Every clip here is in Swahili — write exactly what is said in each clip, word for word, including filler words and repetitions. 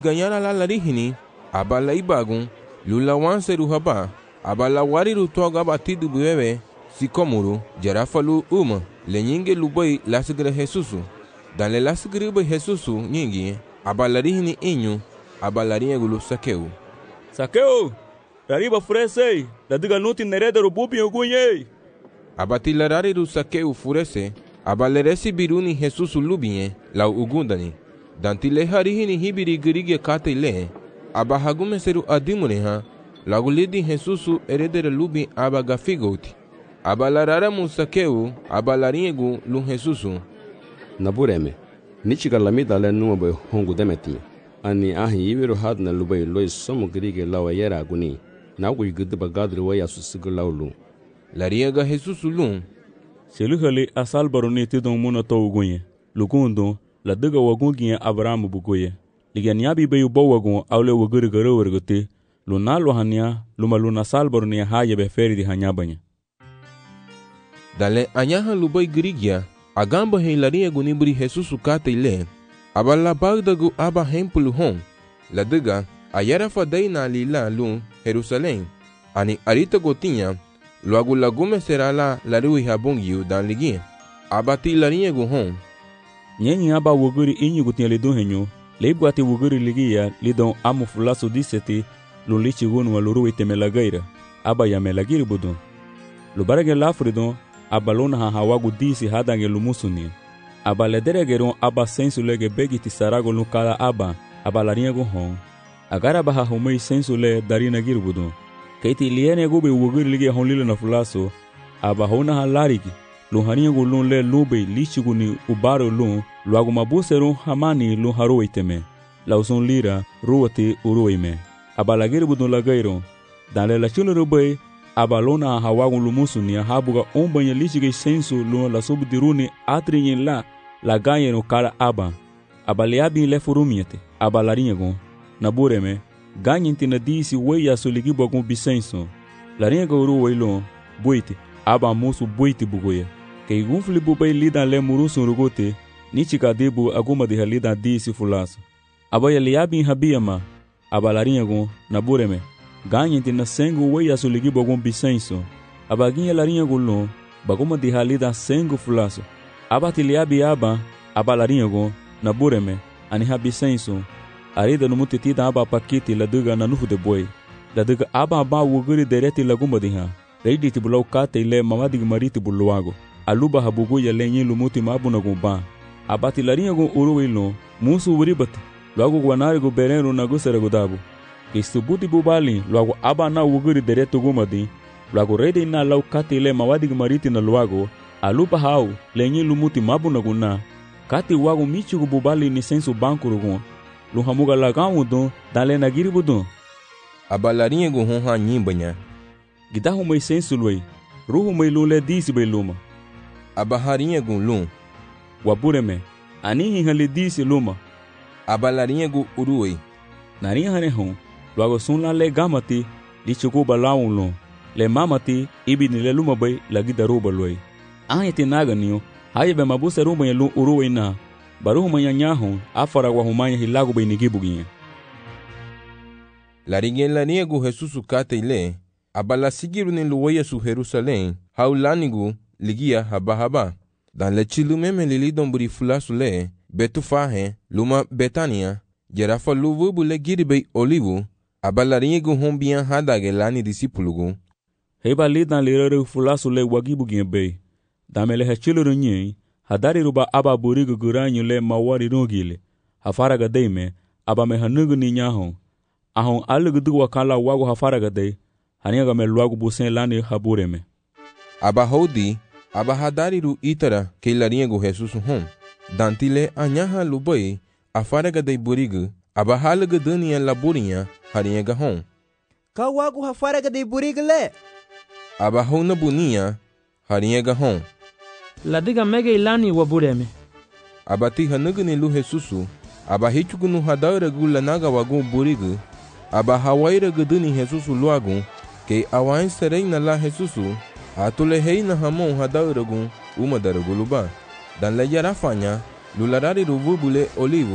Ganyara la larihini, abala ibagun, lula wanseru haba, abala wariru toga batidu bebe, sikomuru, jarafalu uma, lenyinge lubai lasgre Jesusu. Dan le lasgre be Jesusu nyingi, abalarihini inyu, abalariegulu Sakeu. Sakeu, rariba furese, la diga nuti nerede rububi ogunye. Abati larariru Sakeu furese, abaleresi biruni Jesusu lubinye, la ugundani. Dantile harihini hibiri girige kate le, abahagume seru adimureha, lagulidi Jesusu eredere lubi abagafigoti. Abalarara musakeu, abalariegu lu Jesusu. Nabureme, nichika lamida le nuobe hongu demeti. Ani ahi ibiru hadna lubei lois somo girige lawa yera aguni. Nagu yigudiba gadri waya susigu laulu. Lariega Jesusu lu. Seluhali asal baroni tidon muna to ugunye. Lugundo, la diga wagungi Abraham bugoye. Liganiabi be ubo wagun awle waguri garo wargote. Luna lohania, luma luna salbaroni haye be feri di hanyabanya. Dale anyaha lubai grigia, agamba he laria gunibri Jesusu kate ile. Abala bagdagu aba hempulu hon. La diga, ayara fadai na lila lu Jerusalém. Ani arita gotinha, luagu lagume serala larui habungiu dan ligi. Abati laria gu hon. Nyenyi aba wuguri inyi gutia lidon henyo, leibwati wuguri ligia lidon amu fulaso diseti, lulichi gunu walurui temelagaira, aba ya melagiri budon. Lubarage lafridon, aba lona ha hawagu disi hadange lumusuni. Aba lederegeron aba sensulege begiti sarago lukala aba, aba lariego hon. Agara baha humei sensule darina giribudon. Keiti liene gube wuguri ligia honlilo na fulaso, aba hona ha larigi. Luhaniego lun le lube lichiguni ubaro lun, luagu mabuseron hamani lun haro iteme. Lauson lira, ruwate uruime. Abalagiri budon lagairon. Dan le la chulu rube, abalona hawagun lumusuni habuga ombanya lichige sensu lun la subdiruni atrinyin la, la ganyeno kara aba. Abaliabi le furumiete, abalariego. Nabureme, ganyinti na disi weya soligibo gun bisenso. Lariego uruwe lun, buite, aba musu buite bugoye. Kei gunfli bubay lidan le murusun rugote, nichika debu aguma de halida disi fulaso. Abaya liabin habiyama, abalarinyagon, nabureme, ganyenti na sengu weya suligibo gun bisenso. Abaginha larinyagon lon, baguma de halida sengu fulaso. Abati liabi aba, abalarinyagon, nabureme, aniha bisenso. Arida no mutetida aba pakiti la duga na nufu de boy. La duga aba aba wuguri dereti laguma de ha. Reidi tibulau kate ile mamadig mariti buluago. Aluba habugu ya lenye lumuti mabuna gumba. Abati larinha gun uruwe lon, musu uribati. Luago guanari gu berenu na gusere gudabu. Kistubuti bubali, luago aba na wuguri deretu gumadi. Luago reidi na lau kate ile mawadig mariti na luago. Aluba hau, lenye lumuti mabuna guna. Kate wago michi gu bubali ni sensu bankuru gun. Luhamuga lagamu don, dale na giribu don. Aba larinha gu honha nyimbanya. Gidahu mai sensu luei. Ruhu mai lule disi bai luma. Abaharinha gu lum. Wabureme, anihi hali disi luma. Abalarinha gu uruei. Narinha hane hon, luago sun la le gamati, li chuku balaun lum. Le mamati, ibi ni le luma bai lagi daruba luei. Anye ti naga niyo, haye be mabuse rumba ya lum uruei na. Baruhu manya nyahon, afara wahumanya hilagu bai nigibuginye. Larinha larinha gu Jesusu kate ile. Abala sigiru ni luweya su Jerusalém, haulanigu ligia haba haba. Dan le chilu meme lili domburi fulasu le, betu fahe, luma Betania, jerafa luvubu le giribei olivu, abala ringu hombian hadage lani disipulugu. Heba li dan lirere fulasu le wagibu gienbei. Damele he chilu runye, hadari ruba aba burigu guranyu le mawari rungile, hafaraga deime, aba me hanugu ni nyahon. Ahon alugu duwa kala wagu hafaraga dey, haniaga me luagu busen lani habureme. Aba hodi, aba hadariru itara ke laringu Jesusu hon. Dantile anyaha lubai, afaraga de burigu, aba halaga dania laburinha, haniaga hon. Ka wagu hafaraga de burigu le. Aba hona bunia, haniaga hon. Ladiga mege ilani wabureme. Aba ti hanugu ni lu Jesusu, aba hichugu nu hadaragu lanaga wagu burigu, aba hawaira guduni Jesusu luagu, ke awain serei na la Jesusu, atule hei na hamon hadauragun uma daruguluba. Dan le yarafanya, lularari ruvubule olivu,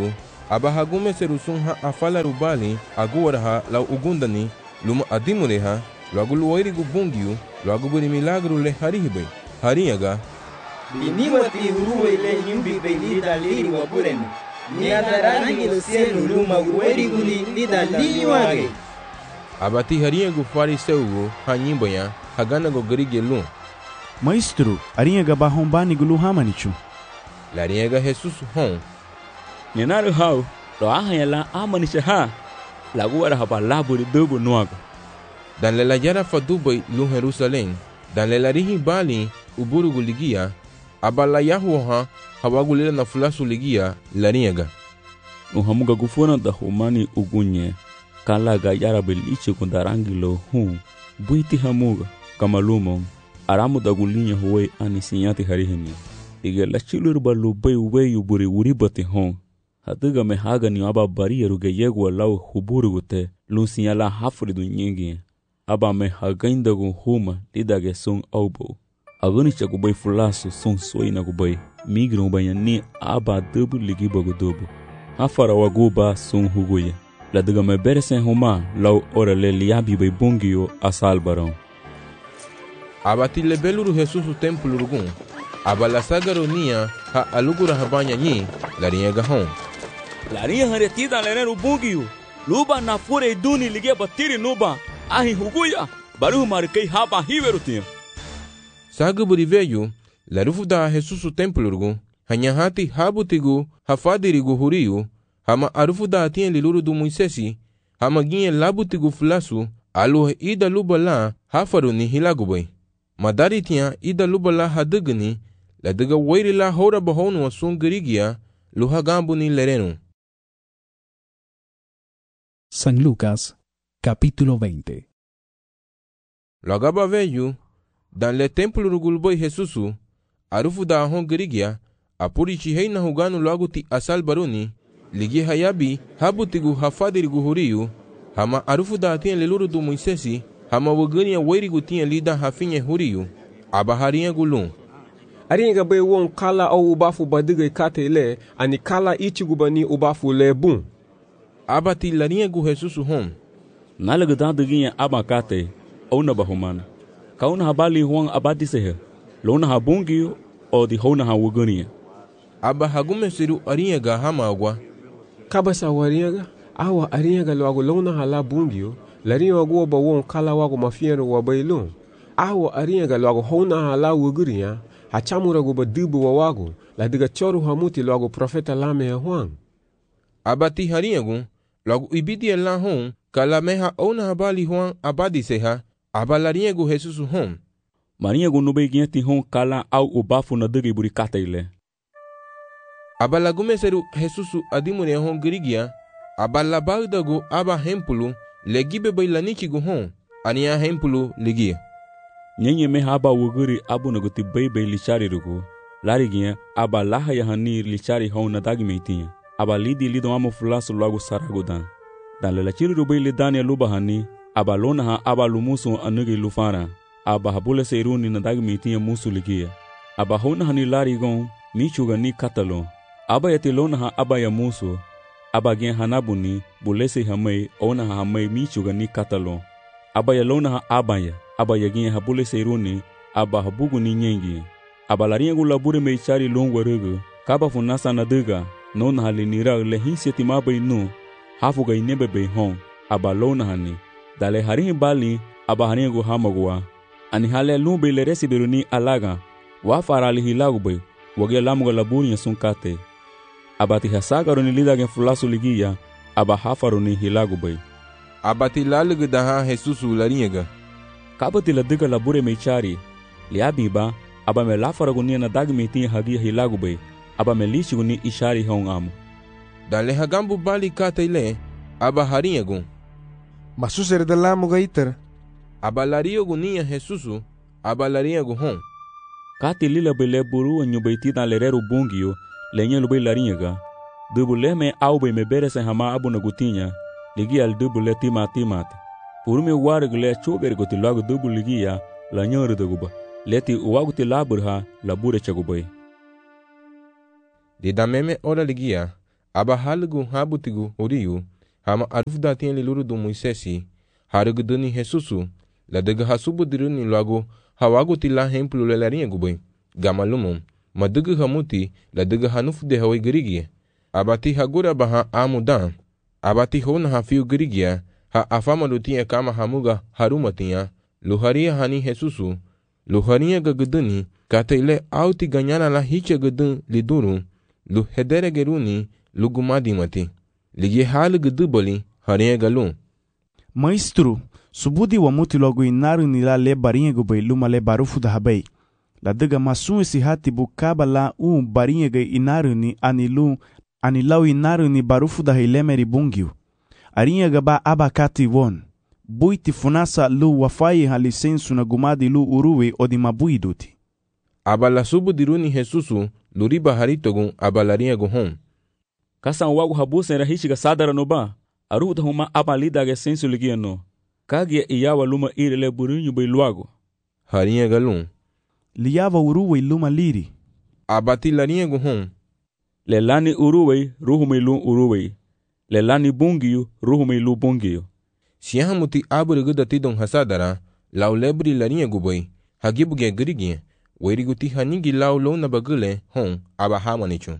abahagume serusunha afala rubali aguwaraha lau ugundani luma adimureha luagu luoirigu bungiu luagu buri milagru le harihibai hariyaga Biniwati uruwe le nyumbi belida liri wa bureme. Ni adarangi lo selu luma uwerigu lida liwage. abati hariyagu fariseugu hanyimboya haganago garige lu. Maestro, arinhaga bahombani gulu hamanichu. Lariyaga Jesus hon. Nenaru hau, lo ahayala amanisha ha. Lagu wara haba laburi dubu nuago. Dan lela yara fadubai lu Jerusalem. Dan lela rihi bali uburugu ligia. Abala yahuha hawagulila na fulasu ligia lariyaga. Uhamuga gufuna da humani ugunye. Kalaga yara beliche kundarangi lo hu. Buiti hamuga kamalumong. Aramu da gulinya huwei anisinyati harihini. Iga la chilur balu bay weyu buri uribati hon. Hatiga me haga ni aba bari ruge yegwa lau huburu gute lusinyala hafridu nyingi. Aba me hagainda gu huma lidage sung aubo. Agani chaku bay fulasu sung soina gu bay. Migru banya ni aba dubu ligi bagu dubu. Hafara waguba sung huguye. Ladiga me beresen huma lau ora le liabi bay bungiyo asal barong. Abati lebeluru Jesus o templo rugun. Abala sagaronia ha alugura habanya nyi lariyaga hon. Larinha haretida leneru bungiyo. Luba na fure duni ligia batiri nuba. Ahi huguya. Baru marikei haba hiverutinha. Sagaburi veyu larufu da Jesus o templo rugun. Hanyahati habutigu hafadirigu huriyu. Hama arufu da atien liluru du Moisesi. Hama ginye labutigu fulasu. Aluhe ida luba la hafaruni hilagubai. Madari tia ida lubala hadugni la diga wairi la hora bahonu wa sungirigia luha gambu ni lerenu. San Lucas, capítulo veinte. Lagaba veyu, dan le templo rugulboi Jesusu, arufu da ahon girigia, apuri chihei na huganu lagu ti asal baruni, ligi hayabi habutigu hafadirigu huriyu, hama arufu da atien leluru du Moisesi, hama wagania wairigu tinha lida hafinye huriyu, aba harinha gulun. Aringa bay won kala au ubafu badiga kate le, ani kala ichigu bani ubafu le bun. Aba ti larinha gu Jesusu hom. Nalaga dandaginha aba kate, au na bahumana. Kauna habali huang abadi sehe, lona habungi o di hona ha wagania. Aba hagume siru arinha ga hama agwa. Kabasa waringa, awa aringa loago lona hala bungio, larinha wago ba won kala wago mafiero wa bailun. Awa aringa loago hona hala wagania, hachamura go ba dubu wa wago, la diga choru hamuti loago profeta lame ya huang. Aba ti harinha gu, loago ibidi e la hon, kala meha ona habali huang abadi seha, aba larinha gu Jesusu hom. Marinha gu nube ginti hon kala au ubafu na digi buri kate ile. Aba lagume seru Jesusu adimune hon girigia, aba labagda gu aba hempulu, legibe bailanichi gu hon, ania hempulu ligia. Nyenye me haba wuguri abu na guti bebe lichari rugu. Lari ginha aba laha ya hani lichari hon na dagi meitinha. Aba lidi lido amo fulasu lagu saragudan. Dan lela chiri rubai lidani luba hani, aba lona ha aba lumusu anugi lufara. Aba habule seiruni na dagi meitinha musu ligia. Aba hona hani lari gon, michuga ni katalo. Aba yati lona ha aba ya musu. Aba ginha hanabuni, bulese hamay, ona ha hamay michuga ni katalo. Aba ya lona ha aba ya. Aba yaginha habule seiruni, aba habugu ni nyengi. Aba larinha gu labure meichari longwa rugu, kaba funasa na duga, nona hali nira le hinsi timaba inu, hafuga inebe bei hon, aba lona hani. Dale harinhi bali, aba harinha gu hamagua. Ani hale lumbe le resi beruni alaga, wafara ali hilagu bei, wage lamuga laburi ya sunkate. Aba ti hasagaro ni lidage fulasu ligia, aba hafaru ni hilagu bei. Aba ti lalugu daha Jesusu larinha ga. Kabati la diga labure meichari, liabiba, aba me lafara gunia na dagi meitinha hagia hilagu bei, aba me lishi guni ishari hong amu. Dan le hagambu bali kata ile, aba harinha gun. Masusere de lamu gaiter. Aba lario gunia Jesusu, aba larinha gu hon. Kati lila bele buru anyu beiti dan lereru bungio, lenye lube larinha ga. Dubu le me au bei me beresen hama abu na gutinha, ligi al dubu le tima timate. Urume warig le choger goti lagu dubu ligia la nyoru daguba. Leti uwaguti laburha labure chagubai. Di dameme ora ligia, aba halgu habutigu horiu hama arufu datien liluru do Moisesi hargu dani Jesusu la daga hasubu diruni lago hawagu tila hemplu lelarinha gubay gamalumum madugu hamuti la daga hanufu de hawai gerigie abati hagura baha amudan abati hona hafiu gerigia ha afama lutia kama hamuga harumatia luharia hani Jesusu luharia gaguduni kataile auti ganyana la hiche gudun liduru lu hedere geruni lugumadi mati ligi hal guduboli haria galu Maestro, subudi wa muti logo inaru ni la le barinha gubay luma le barufu da habay. La daga masun esi hati bukaba la u barinha ga inaru ni anilu anilau inaru ni barufu da hilemeri bungiu. Arinha gaba abakati won. Buiti funasa lu wafai ha lisensu na gumadi lu uruwe odi mabui duti. Abala subu diruni Jesusu luriba haritogun abalarinha guhon. Kasan wagu habusen rahishiga sadara no ba. Aruda huma abalida ga sensu ligiano. Kagia iyawa luma irele burinyu bay luago. Harinha galun. Liava uruwe luma liri. Abati larinha guhon. Lelani uruwe ruhumay lu uruwe. Lelani bungiyu ruhumay lu bungiyu. Siyahamuti aburigu datidon hasadara lau lebri larinha gubay hagibuge gerigie weriguti haningi lau lo na bagule hon aba hamanichu.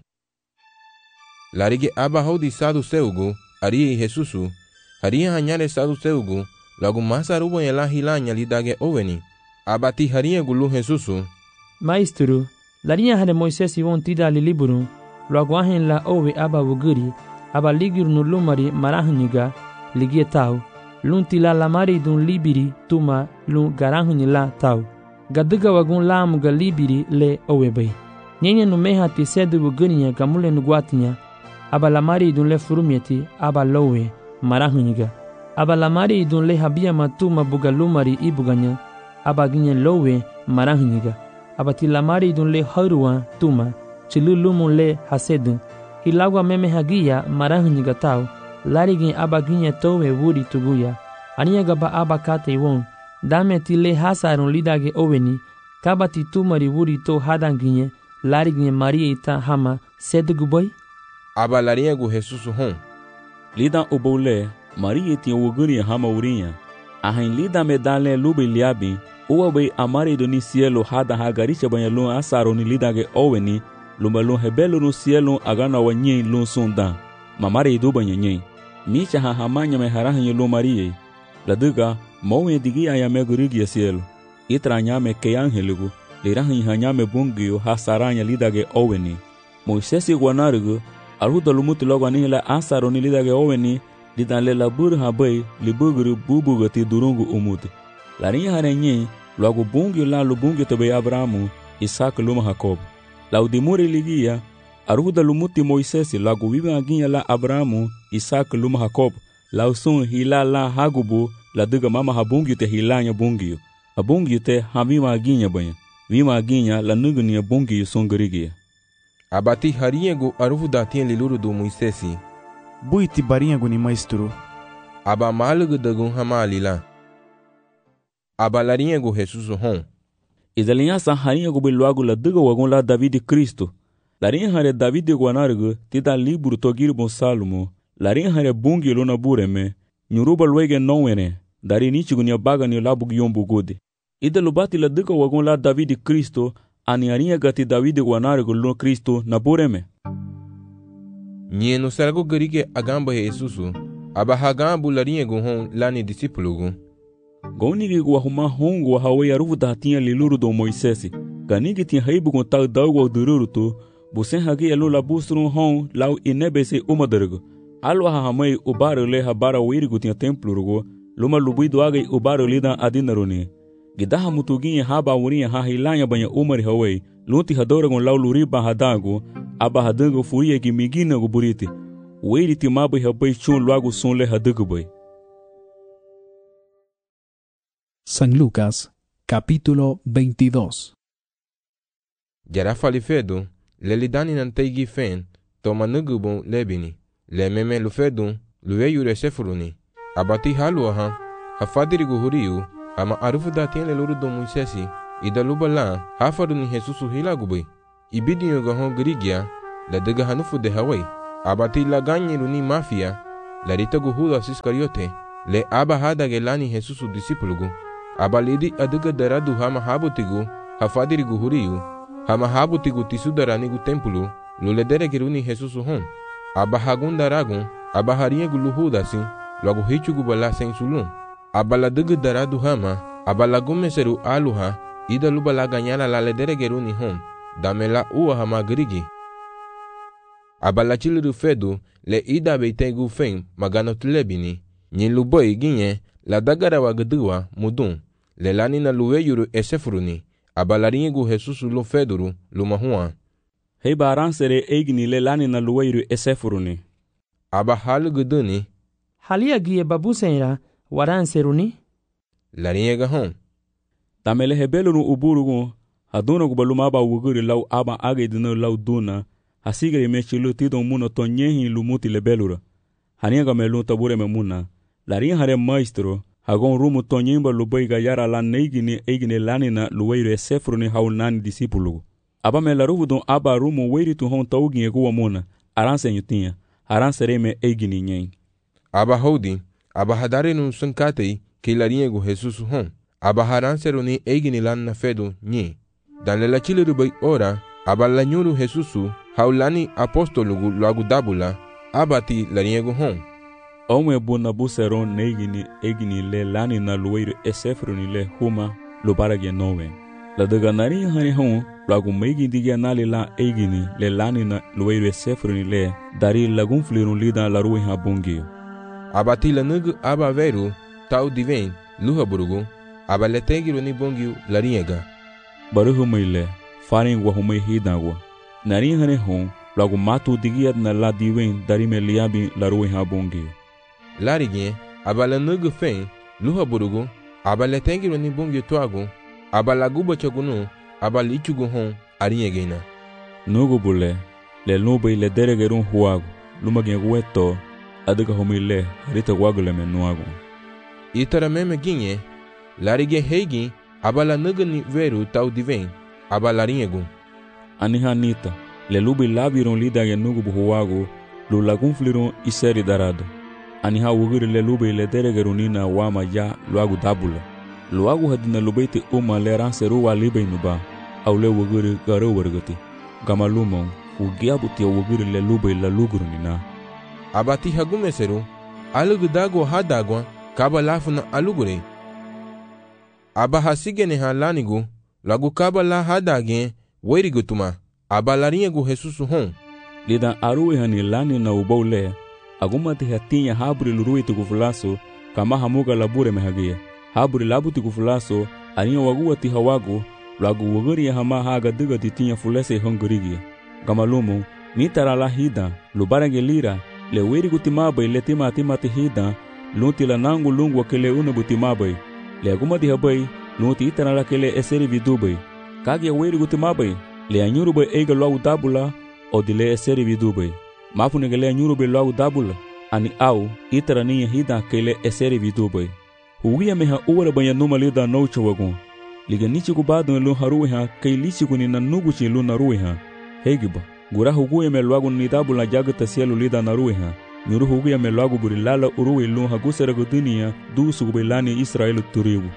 Larige aba hodi sadu seugu Arie Jesusu, haria hanyare sadu seugu, lagu masa rubo yala hilanya lidage oveni. Abati haria gulu Jesusu. Maestro, larinha hade Moisés won tida li liburu, lagu ahen la ove aba wuguri, aba ligir no lumari marahuniga, ligie tau, lun tila lamari dun libiri tuma lun garahuni la tau. Gaduga wagun lamuga libiri le ove bay. Nyenye no meha ti sedu wugurinya gamule no guatinya, aba lamari idun le furumieti aba lowe marahuniga aba lamari idun le habia matuma buga lumari ibuganya aba ginye lowe marahuniga aba ti lamari idun le haruwa tuma chilulumu le hasedu hilagwa meme hagia marahuniga tau larigin aba ginye towe wuri tuguya aniya gaba aba kate won dame ti le hasarun lidage oweni kabati tumari wuri to hadanginye larigin maria ita hama sedu boy Abalarinha gu Jesusu hon. Lida ubole, Maria tinha wuguri hama urinha. Ahin lida medale lube liabi, uwabe amare do ni cielo hada hagaricha banyalun asaro ni lida ge oweni, lumalun hebelo no cielo agana wanyen lun sunda. Mamare do banyanyen. Micha ha hamanya me harahin lu Maria. Laduga, mowe digi ayame gurigi cielo. Itranya me ke angeligu, lirahin hanyame bungio hasaranya lida ge oweni. Moisés guanarugu Aruda lumuti logo anihila asaro ni lidage oweni lidan le labur habay libuguru bubugati durungu umuti. Larinha harenye logo bungi la lubungi tobe Abrahamu Isaac luma Jacob. Laudimuri ligia aruda lumuti Moisés logo viva aginha la Abrahamu Isaac luma Jacob. Lausun hila la hagubu la duga mama habungi te hilanya bungi. Habungi te havima aginha banha. Vima aginha la nugunia bungi songerigia. Abati harinha gu arufu datien liluru do Moisesi. Buiti barinha gu ni maestro. Aba malugu dagun hama alila. Aba larinha gu Jesusu hon. Izalinha sa harinha gu biluagu la duga wagun la David Cristo. Larinha hare David guanarugu tida liburu togiri bon Salomo. Larinha hare bungi luna bureme. Nyuruba luege nowene. Dari nichigu ni abaga ni labu giyombu gode. Ida lubati la duga wagun la David Cristo. Ani arinha gati David guanarugu lo Cristo na bureme. Nye no sargo gerige agamba Jesusu. Aba hagambu larinha gu hon lani disipulugu. Gaunigi gu wahuma hongu wa hawe arufu dahatinha liluru do Moisesi. Ganigi tin haibu gun tau dagu wa dururu tu. Busen hagi elu la busrun hon lau inebese umadargu. Alwa hahamai ubaru le habara wirigu tin templurugu. Luma lubuidu agai ubaru lidan adinaruni. Gidaha mutuginye haba urinha ha hilanya banya umari hawai. Lunti hadoragun lau luriba hadagu. Aba hadangu furia ki migina gu buriti. Weiriti mabai habai chun luagu sun le hadagu bai. San Lucas, capítulo veintidós. Jara falifedu, lelidani nantaigi fen, toma nugubun lebini. Le meme lufedun, luwe yure sefuruni. Abati halu aha, hafadirigu huriu, ama arufu datien leluru do Moisesi, idaluba la, hafaru ni Jesusu hilagubai. Ibidi yoga hon girigia, la dega hanufu de hawai. abati la ganyiru ni mafia, larita gu Judas Iscariote, le aba hada gelani Jesus su disipulugu, abalidi aduga daradu hama habutigu, hafadiri gu huriyu, hama habutigu tisudarani gu tempulu, luledere geruni Jesus su hon, aba hagun daragun, aba harinye gu luhudasi, luagu hichu gu bala sensulun, abala duga daradu hama, abala gumeseru aluha, ida lubala ganyala la ledere geruni hon, damela uwa hama grigi. Abala chiliru fedu le ida beitegu fen magano tlebini, nyin luboi ginye la dagara wa gduwa mudun, le lani na luwe yuru esefuruni, abala ringu Jesus lu feduru lumahua. Hei baran sere eigni le lani na luwe yuru esefuruni. Aba halu gduni. Halia gie babu senra waran seruni. La ringa hon. Tamele hebelunu uburugu, haduna gubaluma aba wuguri lau aba age dino lau duna, hasigre me chilu tidon muno tonyehi lumuti lebelura. Haniaga me lu tabure me muna. Larin hare maestro, hagon rumu tonyimba lubai gayara la neigini eigini lanina luweiro esefruni haunani disipulugu. Aba me laruvu don aba rumu weiri tu hon taugi ekuwa muna, aranse nyutinha, aranse reme eigini nyen. Aba hodi, aba hadare nun sankatei, ke larin egu Jesus hon. Aba haranse runi eigini lan na fedu nye. Dan le la chile rubai ora, aba la nyuru Jesusu, haulani apostolugu luagu dabula, abati lariego hon. Omwe buna buseron neigini egini le lani na luweiro esefruni le huma lubarage nowe. La daga nari hani hon, luagu meigi digia nali la egini le lani na luweiro esefruni le dari lagun flirun lida la ruwe ha bungi. Abati la nugu aba veru, tau diven, luha burugu, aba le tegiru ni bungi lariega. Baruhu meile, farin wa humei hidagwa. Nari hane hon, lagu matu digiat na la diwen dari me liabi la ruwe ha bungi. Larigien, aba la nugu fen, luha burugu, aba le tengiru ni bungi tuagu, aba la guba chagunu, aba lichugu hon, ariegena. Nugu bule, le lube le deregerun huagu, lumagien gueto, adiga humei le, harita wagule me nuagu. Itara meme ginye, larigien heigi, aba la nugu ni veru tau diven, aba lariegu. Aniha nita, le lubi labiron lidage nugu buhuagu, lu lagun fliron iseri darado. Aniha wugiri le lubi le deregerunina wama ya luagu dabula. Luagu hadina lubeite uma le ranseru wa libe nuba, au le wugiri gare wargati. Gama lumon, ugiabuti ya wugiri le lubi la lugurunina. Abati hagumeseru, alugu dago hadagwa, kaba lafuna alugure. Aba hasigene ha lanigu, lagu kaba la hadage, weirigutuma, aba lariegu Jesusu hon. Lidan aruwe hani lani na ubaule, agumati hatinya habri luruwe tukufulaso, kama hamuga labure mehagia. Habri labu tukufulaso, aniya waguwa tihawagu, lagu waguri ya hama haga diga titinya fulese hongurigia. Gamalumu, nitara la hida, lubarage lira, le weirigutimabay le tima tima tihida, lunti la nangu lungu wakele unabutimabay. Le agumati habay, lunti itara la kele eseri vidubay. Kage weri gutimabay, le anyurubay eiga loagu dabula, o dile eseri vidubay. Mafunega le anyurubay loagu dabula, ani au, itara niya hida kele eseri vidubay. Huwia meha uwara banya numa lida noucha wagun. Liga nichi kubado lu haruwe ha, kei lichi kuni na nuguchi lu naruwe ha. Hegiba, gura huguya me loagu ni dabula jagata sielu lida naruwe ha. Nyuru huguya me loagu buri lala uruwe lu hagusera gudunia, du sugubay lani Israelu turigu.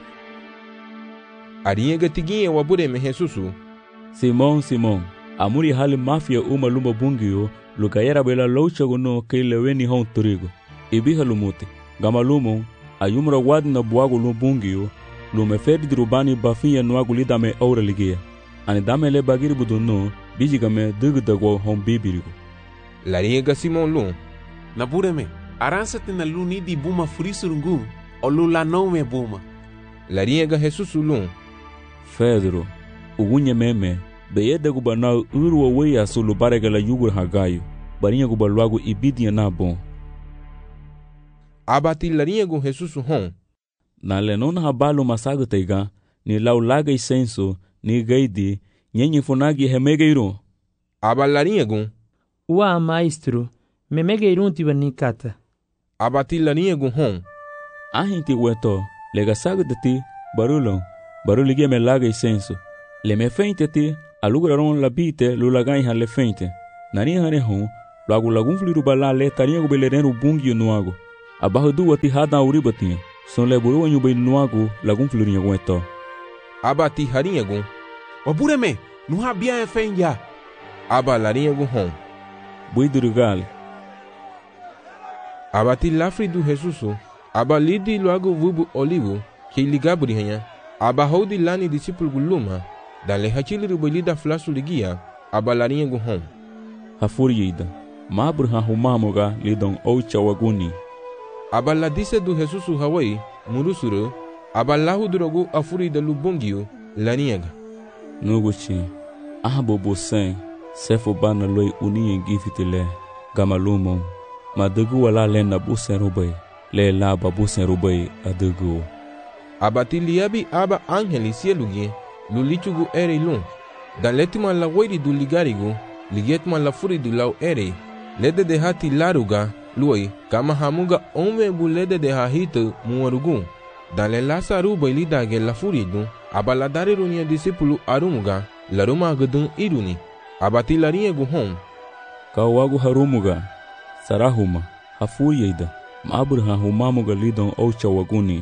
Ariega tiginye wabure me Jesusu. Simon, Simon, amuri hali mafia uma lumba bungio, lukayera bela loucha gono kei leweni hon turigo. Ibiha lumuti, gama lumo, ayumra wadi na buago lumbungio, lume fedi dirubani bafiya nuagu lidame aura ligia. Ani dame le bagiri buduno, bijigame digdagwa hon bibirigo. Lariega Simon lu. Nabure me, aransate na lu nidi buma frisurungu, o lu la no me buma. Lariega Jesusu lu. Pedro, ugunye meme, beyede gubana urwa weya sulu barega la yugur hagayo, barinha gubaluagu ibidia na bon. Abati lariego Jesusu hon. Na lenona habalu masaga teiga, ni lau laga isenso, ni gaidi, nyenye funagi hemegeiro. Aba lariego. Ua maestro, memegeiro tibani kata. Abati lariego hon. Ahinti weto, lega saga de ti, barulo. Baru ligia me laga isenso. Le me feinte ti, alugraron la bite lulagai ha le feinte. Nari hane hon, Logo lagun fliru bala le tarinha go belereno bungi nuago. Abahu du wati hada uribatinha. Son le buru wanyu be nuago lagun flirinha go eto. Aba ti harinha go. Wapureme, nu ha bia e fen ya. Aba larinha go hon. Buidurugal. Aba ti lafri do Jesuso. Aba lidi logo vubu olivo que ligabri hanya. Aba hodi lani discípulo guluma. Dale hachili rubalida flasu ligia. Aba larinha go hon. Hafuriida. Mabur ha humamoga lidon oucha waguni. Aba la dise do Jesuso Hawaii murusuru. Aba lahu drogo afuri da lubongio laniaga. Nuguchi. Ahabo bosen. Sefo bana loi uni ngifitile. Gamalumo. Madugu wala lena busen rubai. Le la babusen rubai adugu. Aba tiliabi aba angeli sielugie. Lulichugu ere ilun. Dan letima la wairi du ligarigo. Ligetma la furi du lau ere. Lede de hati laruga. Lui, kama hamuga ome bulede de hahita muarugun. Dan le lasa rubai lidage la furi du. Aba la dare runia disipulu arumuga. Laruma agudun iruni. Aba tilarinha gu hon. Kawagu harumuga. Sarahuma. Hafuriida. Mabur ha humamuga lidon oucha waguni.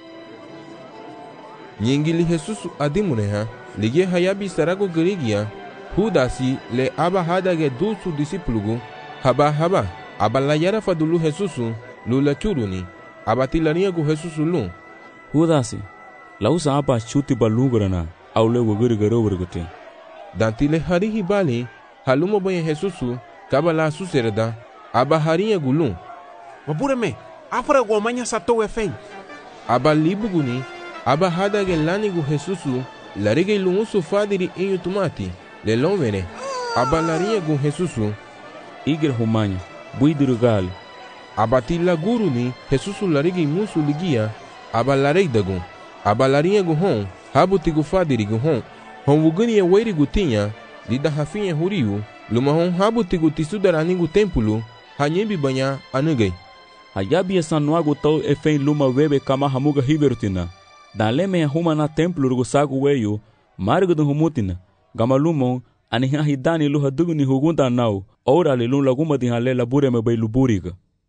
Nyingili Jesusu adimune ha. Lige hayabi sarago gerigia. Hudasi le aba hadage dusu disipulugu. Haba haba. Aba la yara fadulu Jesusu. Lula churuni. Aba tilarinha gu Jesusu lun. Hudasi. Lausa aba chuti balugurana. Aule waguri garo wargute. Dantile harihi bali. Halumo banye Jesusu. Kabala suserda. Aba harinha gulun. Wapureme, afra gomanya sato e fen. Aba libuguni. Aba hadage lani gu Jesusu. Larige ilumusu fadiri inyu tumati. Le lonvene. Aba larinha gu Jesusu. Igir humanya. Buidurugal. Aba tila guruni. Jesusu larige imusu ligia. Aba lareidagun. Aba larinha gu hon. Habuti gu fadiri gu hon. Hon wuguni e weiri gu tinha. Lida hafinha huriu. Luma hon habuti gu tisudarani gu tempulu. Hanyembi banya anugai. Hayabi essa nuago tau e fen luma webe kama hamuga hibertina. Daleme huma na templo rugo sagu weyo. Margo do humutina. Gamalumon aniha hidani luha duguni hugunda nau. Ora le lun laguma di halela bureme bay luburiga.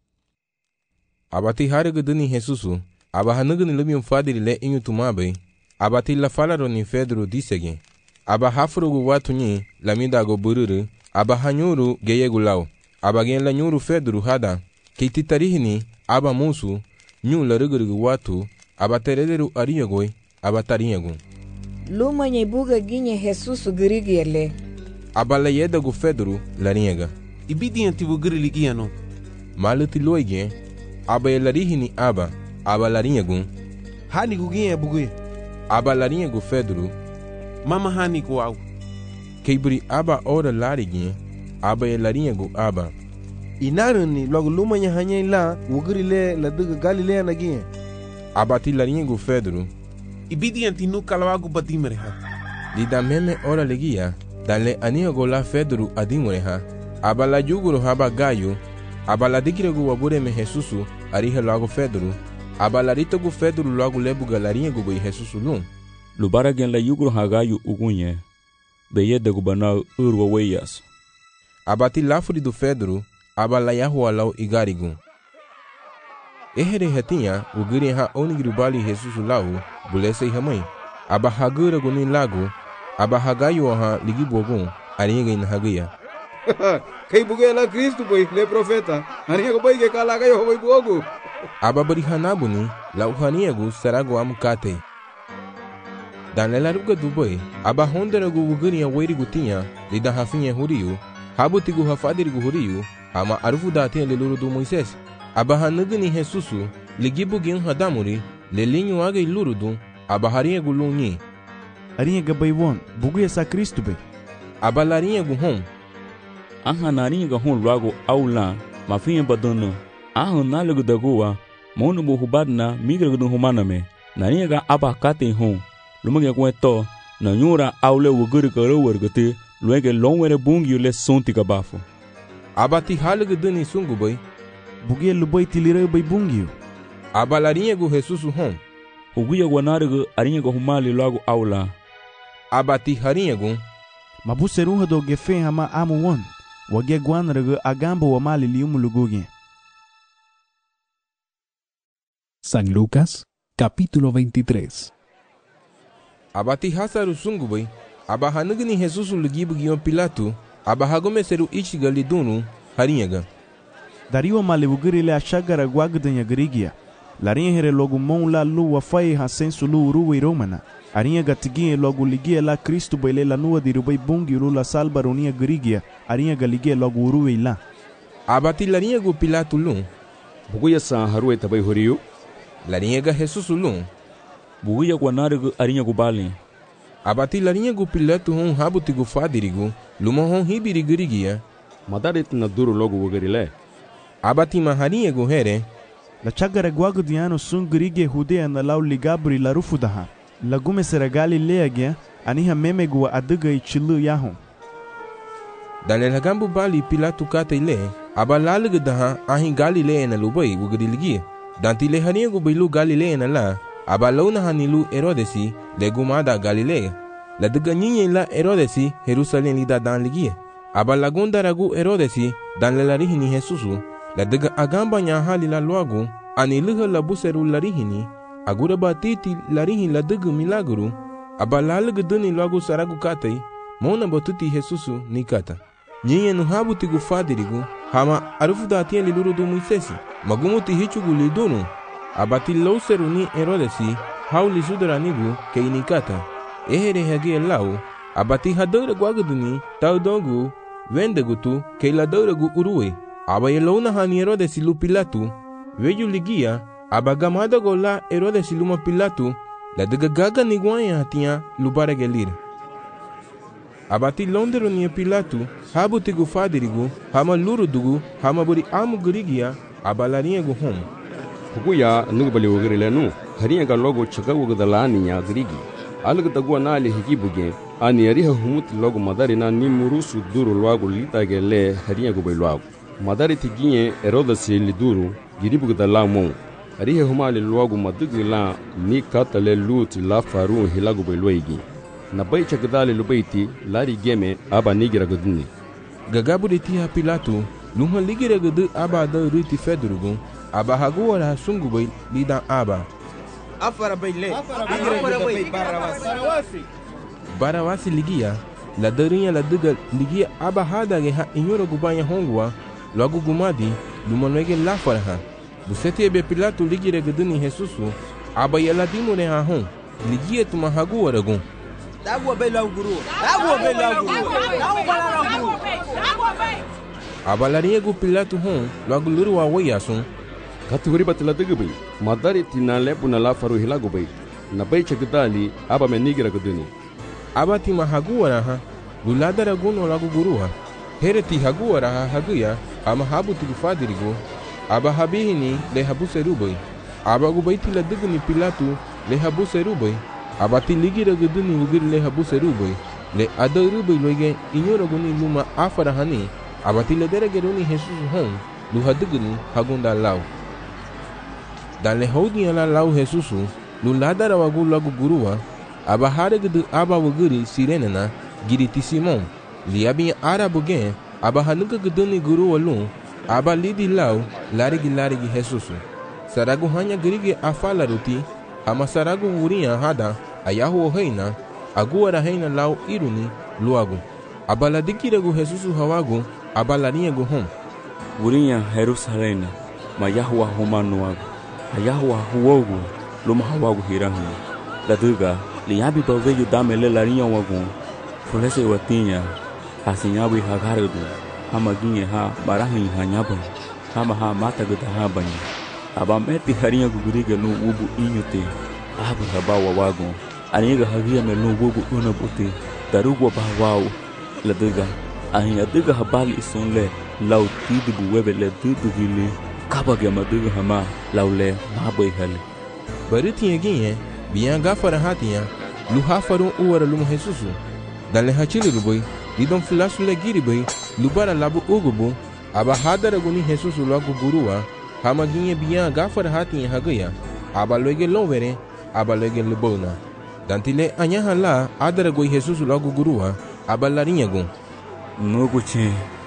Abati hariga duni Jesusu. Aba hanugani lumium fadiri le inyu tumabe. Abati la falaro ni Pedro disege. Aba hafrugu watu ni lamidago bururu. Aba hanyuru geyegu lau. Aba gen la nyuru Pedro hada. Kiti tarihini aba musu nyu la ruguru watu aba terederu ariagoi aba tariagu. Luma nye buga ginye Jesusu girigiele. Aba la yeda gu Pedro la riega. Ibidi antivu giri ligiano. Maluti loige aba ya larihini aba aba la riegu. Hani gu ginye bugui. Aba la riegu Pedro. Mama hani gu au. Keibri aba ora larigi aba ya lariegu aba. Inaruni logo lumanya hanya ila wuguri le la duga Galilea na ginye. Abati larinha gu Pedro. Ibidi antinu kalawagu badimere ha. Lida meme ora legia. Dale ania gola Pedro adimure ha. Abala juguro haba gayo. Abala dikire gu wabure me Jesusu ariha logo Pedro. Abala rito gu Pedro logo lebu galarinha gu boi Jesusu lum. Lubara gen la juguro hagayo ugunye. Beye de gubanau urwa weyas. Abati lafuri do Pedro. Aba la yahua lau igarigun. Ehere hatinha, o guri ha onigrubali Jesusu lau, bulese hamai. Aba hagura gunin lago, aba hagayo ha ligibogun, aringa in hagaya. Kay buge la Cristo boy, le profeta. Aringa ko boy ke kala kayo boy buogu. Aba bari hanabuni, lau haniagu sarago amukate. Dan la ruga du boy, aba hondera gu uguri ya wairi gutinha, lida hafinha huriu, habutigu hafadiri gu huriu. Ama arufu dati le luru do Moisés. Aba hanugani Jesusu, ligibu gin hadamuri, le linho aga ilurudu, aba harinha gu lunyi. Arinha gabaywon, bugu essa Cristo be. Aba larinha gu hon. Aha narinha ga hon logo aula, mafinha badano. Aha nalagu dagoa, monu bu hubadna migra gu humaname. Narinha ga aba kate hon. Lumage kweto, na nyura aule wuguri karo wargate, luege longwere bungi le sonti kabafo. Abati halugu duni sungu boy. Bugie luboy tilire boy bungiu. Aba larinha gu Jesusu hon. Uguya guanarugu arinha gu humali logo aula. Abati harinha gu. Mabuserunha do gefen hama amu won. wage guanraga agambo wa mali liumulugugie. San Lucas, capítulo veintitrés. Abati hasaru sungubay, abahanagni Jesus lugibugion Pilato, abahagomeseru ichiga lidunu, harinyaga. Dario malewugiri le achagara guagdanya garigia. Larinha here logo mon la lu wafai hasensu lu uruwe romana. Arinha gatigie logo ligia la Cristo baile la nua dirubay bungi uru la salbaronia garigia. Arinha galigia logo uruwe la. Abati larinha gu Pilato lu. Buguya sa haruwe tabay horiyo. Larinha ga Jesus lu. Buguya guanare gu arinha gu bali. Abati larinha gu Pilato hon habuti gu fadirigu. Luma hon hibiri garigia. Madarit na duru logo wugarile. Abati maharinha gu here. La chagara guagdiano sun grige hudea na lau ligabri la rufudaha. La gume sera Galilea gia, aniha meme gua aduga i chilu yahon. Dale la gambu bali Pilato kata ile, aba laluga daha ahin Galilea na lubai wugadiligi. Danti le harinha gu bilu Galilea na la, aba launa hanilu Herodesi, le gumada Galilea. La duga nyinye la Herodesi, Jerusalem lida dan ligi. Aba lagunda ragu Herodesi, dan le larihini Jesusu. La daga agamba nya hali la luagu, ani luha la buseru larihini, agura batiti larihin la daga milagru, aba laluga duni luagu saragu katai, mona batuti Jesusu ni kata. Nyinye nuhabuti gu fadirigu, hama arufu da atien liluru du Moisesi, magumuti hichugu lidunu, abati lauseru ni Herodesi, hau li sudaranigu kei ni kata. Ehere hage lau, abati hadora guagaduni, tau dogu, vendegutu, kei la dora gu uruwe. Aba yelona hani Herodes ilu Pilato, veju ligia, aba gamada gola Herodes iluma Pilato, la daga gaga niguanya hatia lubara gelir. Abati londero ni Pilato, habu tigu fadirigu, hama luru dugu, hama buri amu gurigia, aba larinha gu hom. Buguya nugbali wugarile nu, harinha ga logo chaga wugadalani ya grigi. Alga tagua na ali higibuge, ani ariha humuti logo madari na nimurusu duru luagu litage le harinha gu bailuagu. Madari tiginye Herodes liduru giribu da la mon arihe humali luagu madugu la ni katale luti la faru hilagu beloigi na bai chagdale lubaiti lari geme aba nigira gudni gagabu de tia Pilato lumha ligira gudu aba da ruti fedrugu aba haguara sungu bai lidan aba afara baile afara bai barawasi barawasi ligia la darinha la duga ligia aba hada ge ha inyoro gubanya hongwa logo gumadi lumanwege la faraha buseti ebe Pilato ligire guduni Jesusu aba yala dimure ha hon ligie tuma hagu waragun dagu be la guru dagu be la guru dagu bala la guru aba larinha gu Pilato hon logo luru wa wayasun katuri batla dugbi madari tinale puna la faru hilagu bai na bai chagdali aba menigira guduni aba tima hagu waraha luladara guno logo guruha hereti hagu waraha haguya ama habu tigu fadirigo aba habihini le habu serubai aba gubaiti la dugni Pilato le habu serubai aba tiligira guduni ugir le habu serubai le adarubai loige inyoro guni luma afara hani aba tiledere geruni Jesus hon lu hadugni hagunda lau dan le hodi ala lau Jesus lu ladara wagu lagu guruwa aba haregudu aba wuguri sirenena giriti Simon liabi arabu gen aba hanuka guduni guru walun aba lidi lau larigi larigi Jesus saragu hanya gerige afala ruti ama saragu wuria hada ayahu heina aguara heina lau iruni luagu aba ladikiragu Jesus hawagu aba larinha gu hom wuria Jerusalem ma yahwa humanuagu ayahwa huogu luma hawagu hirahu laduga liabi baveju damele larinha wagu fulese watinha hasinyabi hagarudu hama ginye ha barahi hanyaba hama ha mata guda ha bani aba meti harinha gugurige no ubu inyute abu habawa wago aniga hagia me no ubu una buti darugo bawao laduga ahinya duga habali isunle law tidu webe le dudu gili kabage maduga hama lawle mabai hale bariti yeginye biya gafara hatiya lu hafaru uwara lu Jesusu dan le hachili luboi lidon flasu le giribai lubara labu ugubu aba hadara guni Jesusu lagu guruwa hama ginye biya gafara hatiya hagaya aba loige lovere aba loige lubona dantile anyaha la adara goi Jesusu lagu guruwa aba larinha gun nuguche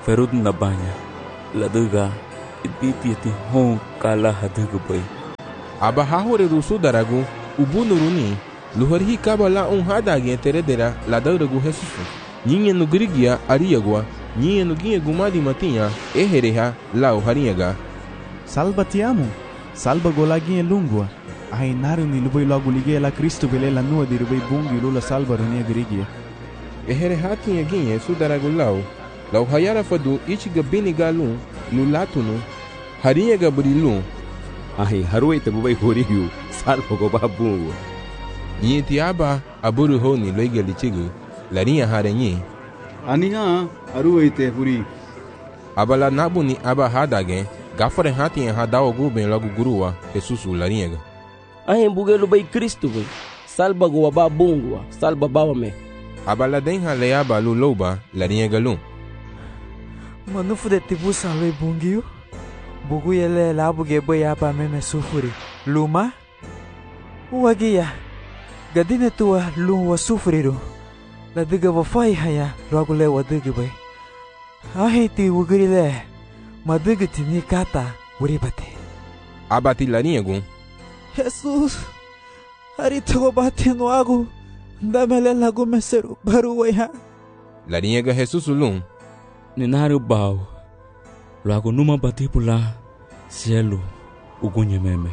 ferud na banya la duga ititi ti hon kala haduga boy aba hahore rusu daragu ubunuruni luharhi kabala un hadage teredera la daragu Jesus nyinye no grigia ariagwa nyinye no ginye gumadi matinha ehereha la uhariaga salva ti amo salva golaginha lungua ai naru ni lubai logo ligue la Cristo bele la nua di rubai bungi lula salva runia grigia ehereha tinha ginye su daragu lau lau hayara fadu ichi gabini galun lulatunu hariaga brilun ai harui te bubai horiu salva go babungu nyi tiaba aburu honi loiga lichigu larinha harenyi aniha arui te puri abala nabuni aba hadage gafare hati hadao guben logo gurua Jesus larinha ai bugelo bai Cristo bai salva go babungu salva bawame abala denha leaba luloba larinha galun manu fude tibu salve bungiu bugu yele labuge bai aba meme sufuri luma uagia gadine tua lu wa sufriru la diga wa fai haya logo le wa diga bai ahi ti wugri le ma diga ti ni kata wuri bate abati larinha gun Jesus hari to bate no agu damele lagu meseru baru wa larinha ga Jesus lum ninaru bau logo numa bati pula cielo ugunye meme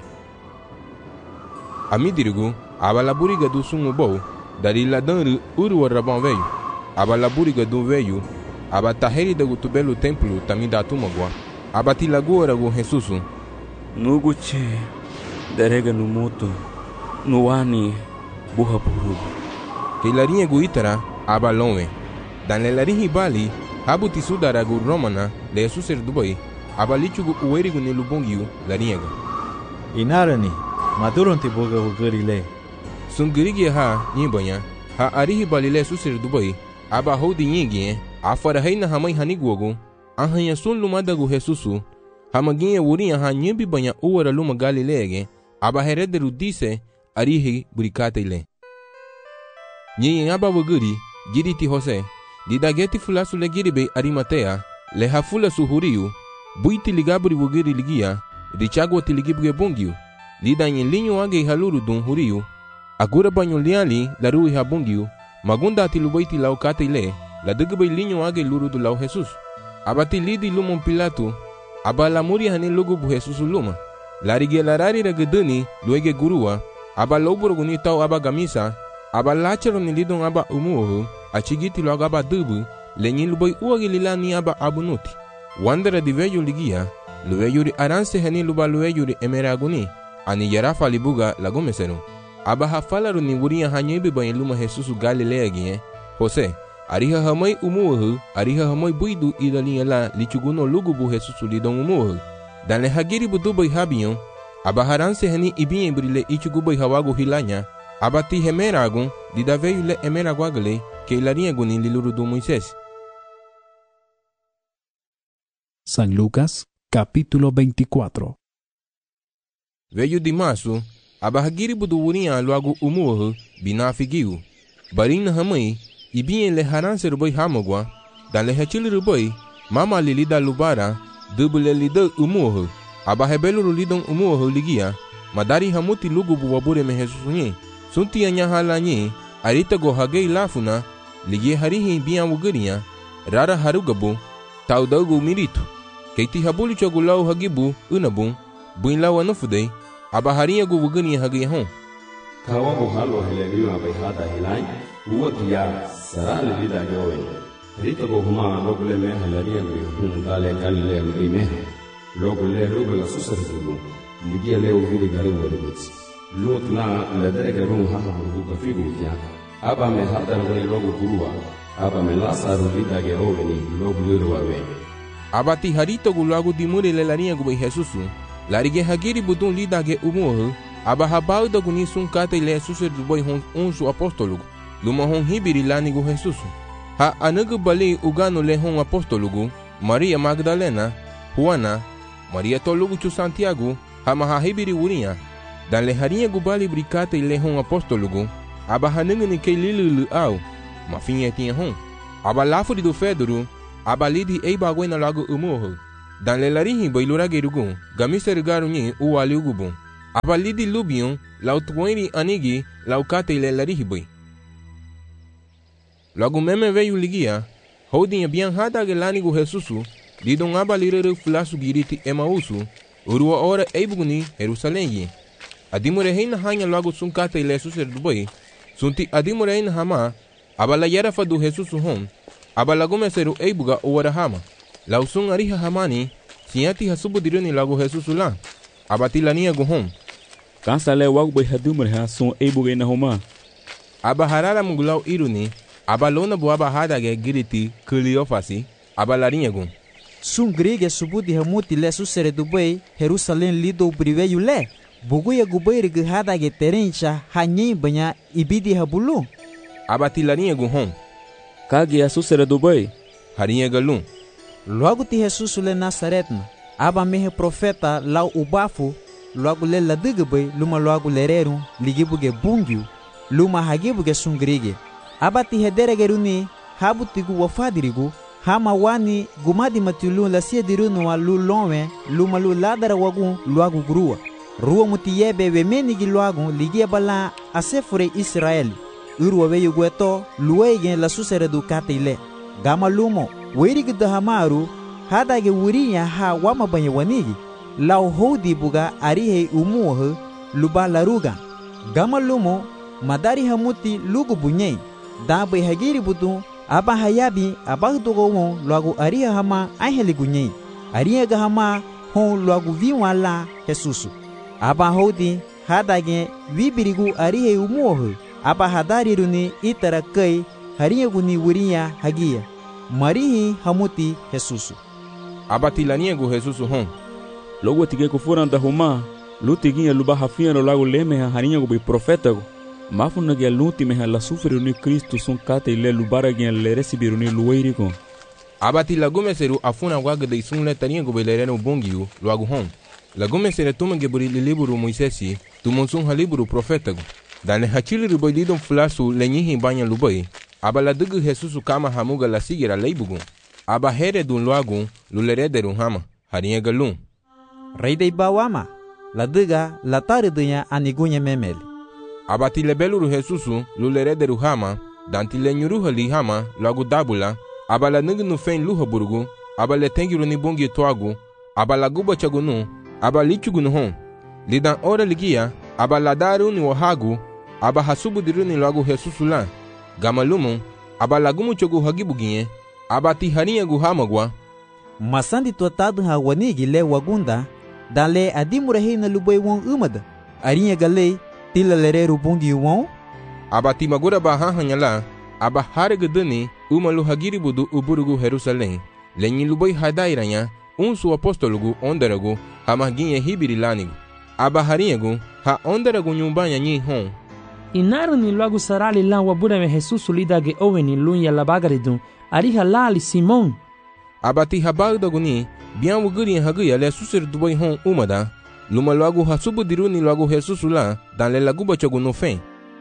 amidirigu abala buriga do sungu bou dari ladanru uru rabão velho abala buriga do velho abataheri da gutubelo templo tamida tumagwa abati lagora go Jesus nuguche darega no moto no ani burra burugo que larinha guitara abalonwe dan lelarinhi bali habuti sudaragu romana le suser dubai abalichugu uerigu ni lubongiu larinha inarani maduron te boga ugarile sungirigi ha nyibanya ha arihi balile susir dubai aba hodi nyigi afara haina hamai hanigugo ahanya sun lumadagu Jesusu hamaginye wurinha ha nyibi banya uwara luma galilege aba herederu dise arihi burikatele nyi aba wuguri giriti Jose didageti fulasu le giribe arimatea le hafula suhuriu buiti ligaburi wuguri ligia richagwa tiligibge bungiu lidanyi linyo age haluru dun huriu agura banyo liali la rui habungiu magunda tilubaiti lau katile la dugbai linyo age luru du lau Jesus abati lidi lumon Pilato abala muri hani lugu bu Jesus luma larige larari ragedani luege gurua abaloburo guni tau aba gamisa abalachero ni lidon aba umuhu achigiti lo aba dubu lenyi lubai uagi lilani aba abunuti wandera di veyo ligia lueyuri aranse hani luba lueyuri emeraguni ani yarafa libuga lagomesero aba hafalaru ni wuria hanyebi banyi luma Jesus Galilea gie Jose ariha hamai umuhu ariha hamai buidu idalinya la lichuguno lugubu Jesus lidon umuhu dan le hagiri budubai habiyon aba haranse hani ibinye brile ichugubai hawagu hilanya aba ti hemeragun didaveyu le emeraguagale que ilarinha guni liluru do Moisés. San Lucas capítulo veinticuatro. Veio de março, abahagiri buduurinha logo umuhu binafigiu. Barin hamai, ibinye le haranse rubai hamagwa, dan le hachil rubai, mama lilida lubara, dubule lida umuhu, abahebelu lidon umuhu ligia, madari hamuti lugu buwabure me Jesusunye, sunti anya halanye, arita go hagei lafuna, ligie harihi bian wugurinya, rara harugabu, taudagu miritu. Keiti habuli chogulau hagibu unabun buin lawa nufudei abaharinha gu wugani hagi hon kawa go halo hele lima bai hada hilai uwati ya sarale lida jowe rito go huma logule me halaria gu hum dale galle gu me logule logule susar zugu ligia le ugiri gari woributs lutna ledere garu ha ha gu ka figu ya aba me hada gu logu gurua aba me lasaru lida ge roveni logule ruwe abati harito gu lagu dimure le larinha gu bai Jesusu larige hagiri budun lidage umuhu aba habau da gu nisun kata ile Jesusu du bai hon unsu apostolugu luma hon hibiri lani gu Jesusu ha anagu bali ugano le hon apostolugu Maria Magdalena Juana Maria tolugu chu Santiago ha maha hibiri urinha dan le harinha gu bali brikata ile hon apostolugu aba hanungu ni ke lilulu au mafinha tinha hon aba lafuri do Fedoro aba lidi ei bagwena lagu umuho. Dan le larihi bailura gerugun, gamiser garunyi uwali ugubun. Aba lidi lubion, lau tuwairi anigi, lau kate le larihi bai. Lagu meme veio ligia, holdinha bian hada gelanigu Jesusu, lidon aba lirere fulasu giriti Emausu, urua ora eibuguni Jerusalém. Adimure heina hanya lagu sun kate le suser dubai, sunti adimure heina hama, aba la yarafa du Jesusu hom, aba lagu meseru eibuga uwara hama. Lau sun ariha hamani, siati hasubu diruni lagu Jesusu la, aba tilania guhom. Kansa le wagu bai hadimure ha sun eibuga ina homa. Aba harara mugulau iruni, aba lona buaba hadage giriti kuliofasi, aba larinha gun. Sun grige subudi hamuti le susere dubai, Jerusalém lido briveyu le. Buguya gubai rigi hadage terencha hanyi banya ibidi habulu. Aba tilarinha gun hom. Kagi a susere dubai. Harinha galum. Logo ti Jesus le Nazaretna, aba mehe profeta lau ubafu, logo le ladigabai luma logo lereru, ligibuge bungiu, luma hagibuge sungrige. Aba ti hederegeruni, habu tigu wafadirigu, hama wani gumadi matiulu la siedirunu wa lu lonwe, luma lu ladara wagu luagu grua. Rua muti yebe we menigi luagu ligia bala asefure Israeli. Urwa we yugueto, luwegen la susere du kate ile. Gama lumo, werigi dahamaru, hadage wuriya ha wama banye wanigi. Lau hodi buga arihe umuhe, luba laruga. Gama lumo, madari hamuti lugu bunyei. Dabai hagiri budu, aba hayabi, aba dogo logo ariha hama aheli gunyei. Ariha gahama hon logo viwa la Jesusu. Aba hodi, hadage vibirigu arihe umuhe. Aba hadari runi itara kai, hariya guni wuriya hagia. Marihi hamuti Jesusu. Aba tilania gu Jesusu hon. Logo tige kufuran da homa, lutiginha luba hafia no lago leme hariya gu bi profeta gu. Mafuna ge luti meha la sufre ni Cristo sun kate ile lubara ge le recibiru ni luweiri ko. Abati lagume seru afuna waga de sun le tania go belereno bongiu luagu hon. Lagume sere tuma ge buri liburu Moisesi, tumon sun haliburu profeta go. Dane hachili ruboididon flasu lenyihi banya lubai. Aba la dugu Jesusu kama hamuga la sigira leibugun. Aba here dun luagu lulerederu hama harinha galum. Rei de bawama la duga la taridunya anigunya memeli. Abati lebeluru Jesusu lulerederu hama, danti lenyuruha li hama lagu dabula, aba la nignu fen luha burgu, aba le tengiru ni bongi toagu, aba la guba chagunu, aba lichugunu hon. Lidan ora ligia, aba la daru ni wahagu, aba hasubu diru ni lagu Jesusu la. Gamalumu, aba lagumu chogu hagibuginye, aba ti harinha gu hamagwa. Masandi tuatadu ha wanigi le wagunda, dan le adimure na lubai won umada, arinha galei, tila lereru bungi won. Aba ti magura ba hahanyala, aba haregedani, umalu hagiri budu uburugu Jerusalém, lenyi lubai hadairanya, unsu apostolugu onderagu, hamaginye hibiri lanigu. Aba harinha gu, ha onderagu nyumbanya nyi hon. Inaru ni logo sarali lan wabura me Jesusu lidage oveni lunya la bagaridun, ariha lali Simon. Abati habagdaguni, bian wuguri haguya le susir dubai hon umada, luma logo hasubu diruni logo Jesusu la, dan le laguba chogu no fen.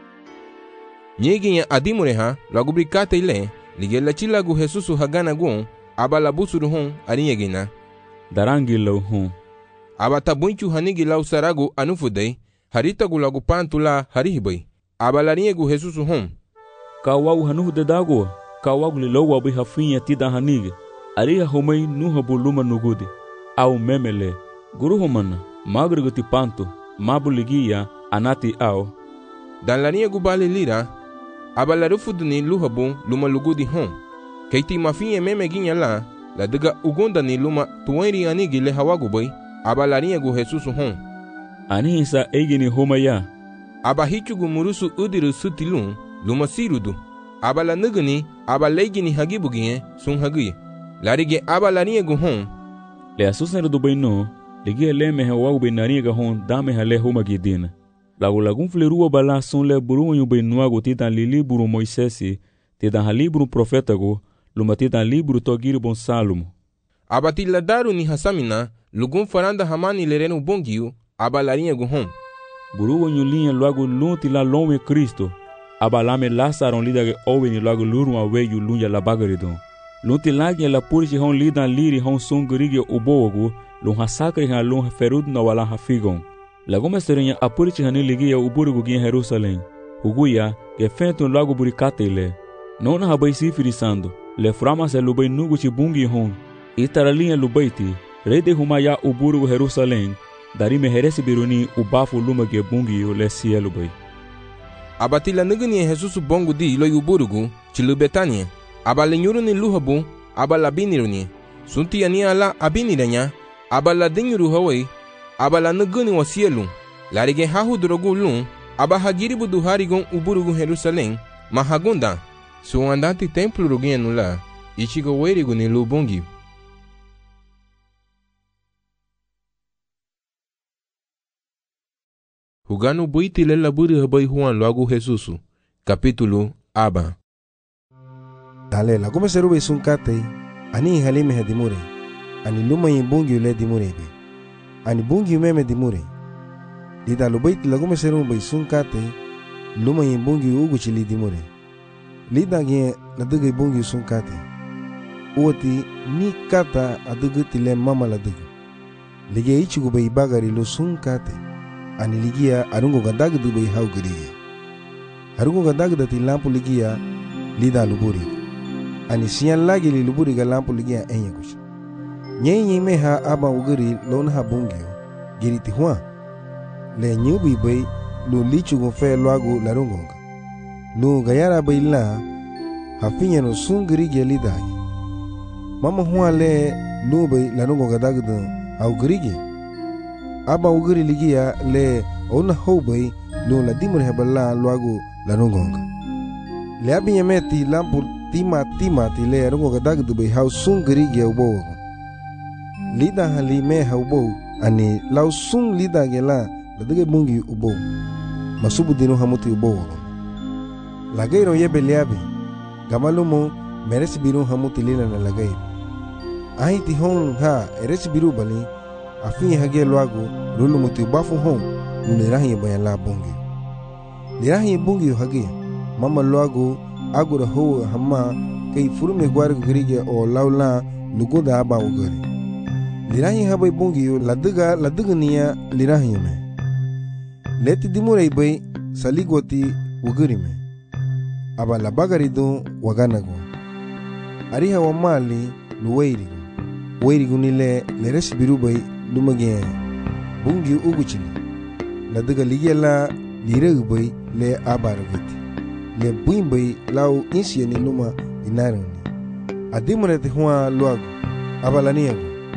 Nyeginya adimure ha, logo brikate ile, lige la chilagu Jesusu hagana gun, aba la busuru hon arinyegina. Darangi lau hon. Aba tabunchu hanigi lau saragu anufudei, harita gu logo pantula harihibai. Aba larinha gu Jesusu hon. Kawagu hanuhu de dago, kawagu li lau wabi hafinha tida hanigi. Ariha homai nuha buluma nugudi. Au memele, guru homana, magruguti panto, mabuligia, anati au. Dan larinha gu bali lira, aba larufuduni luhabu luma lugudi hon. Keiti mafinha memeginha la, la diga ugunda ni luma tuwairi anigi le hawagu bai, aba larinha gu Jesusu hon. Anihisa egini homaya. Aba hichugu murusu udiru sutilun, luma sirudu. Aba la nuguni, aba leigini hagibuginye, sun hagiye. Larige aba larinha gu hon. Le asusneru du baino, ligia le mehe wagu bainarinha ga hon, dame ha le homa gidina. Lagu lagun flerua bala sun le buru yu bainuagu titan li liburu Moisesi, titan ha liburu profeta gu, luma titan liburu togiri bon Salumo. Aba ti ladaru ni hasamina, lugun faranda hamani lerenu bongiu, aba larinha gu hon. Buru wanyu linha logo lunti la lonwe Cristo, aba lame lasaron lidage oweni logo luru aweyu lunya la bagaridon. Lunti lagi la purji hon lidan liri hon sungrigi ubogu, lun hasakri han lun ferud na wala hafigon. Lagoma serinya apurji hani ligi ya uburugu gin Jerusalém. Huguya que fentun lago burikate ile. Nona habai sifirisando, le frama se lubai nugu chibungi hon. Itaralinha lubaiti, rei de humaya uburugu Jerusalém. Dari meheresi biruni ubafu luma ge bungi le cielo bai. Abatila nigni Jesus bongo di lo uburugu, chilu Betania. Abalenyuru ni luhabu, abalabiniruni. Sunti ani ala abiniranya, abaladinyuru hawai, abala nigni wa cielo. Larige hahu drogu lum, abahagiri buduharigon uburugu Jerusalém, mahagunda. Su andante templo rugienu la, ichigo werigu ni lubungi. Hugano buiti le laburi habai Juan logo Jesusu. Capítulo Aba. Dale la come serube sunkate, ani halime hedimure, ani luma yimbungi le dimure be, ani bungi meme dimure. Dida lubaiti la come serube sunkate, luma yimbungi uguchili dimure. Lida ge la dugu bungi sunkate. Uoti ni kata adugu tile mama la dugu. Lige ichigu be bagari lo sunkate. Ani ligia arungo gadag du be hau giriya. Arungo gadag dati lampu ligia lida luburi. Ani siyan lagi li luburi ga lampu ligia enya kush. Nye nye me ha aba ugiri lon ha bungio giriti huan. Le nyubi be lu lichu gon fe luagu larungonga. Lu gayara be la hafinya no sungiri ge lida. Mama huan le lu be larungo gadag du hau girigi. Aba ugiri ligia le ona hobai lo la dimur hebala luagu la nongonga. Le abinya meti lampu tima tima ti le rungo gadag du be hau sung girigi ubo. Lida hali me haubo ani lau sung lida gela la dige bungi ubo. Masubu dinu hamuti ubo. Lagairo yebe leabe. Gamalumo meresi biru hamuti lila na lagairo. Ahi ti hon ha eresi biru bali. Afinha hage loago lulu muti bafu hon nirahi bayan la bungi lirahi bungi hage mama loago agura ho hamma kay furume gwar grige o laula lugoda aba ugari lirahi habay bungi laduga laduga niya lirahi me leti dimure bay saligoti ugari me aba labagari do waganago ariha wa mali luwairi wairi gunile leres biru bay lumage bungi uguchili la daga ligela lireg bay le abaragati le buin bay law insieni luma inarani adimure te huwa luago abalaniago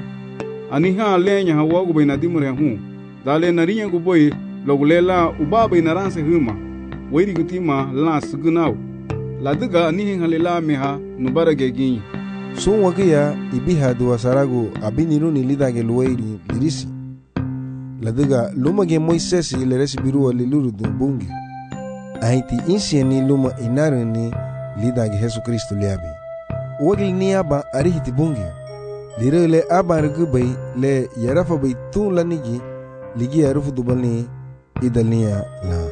ani ha lenya hawago bay nadimure hu dale narinya go boy logulela ubaba inaranse huma wairi gutima la sugunau la daga ani halela meha nubarage gin sun wakiya ibiha duwa sarago abiniruni lidage luwairi lirisi ladiga luma ge Moisesi leresi biruwa liluru du bungi aiti insieni luma inaruni lidage Jesu Kristo liabi wagil ni aba arihiti bungi lire le aba rigubai le yarafa bai tun lanigi ligi yarufu dubani idalnia la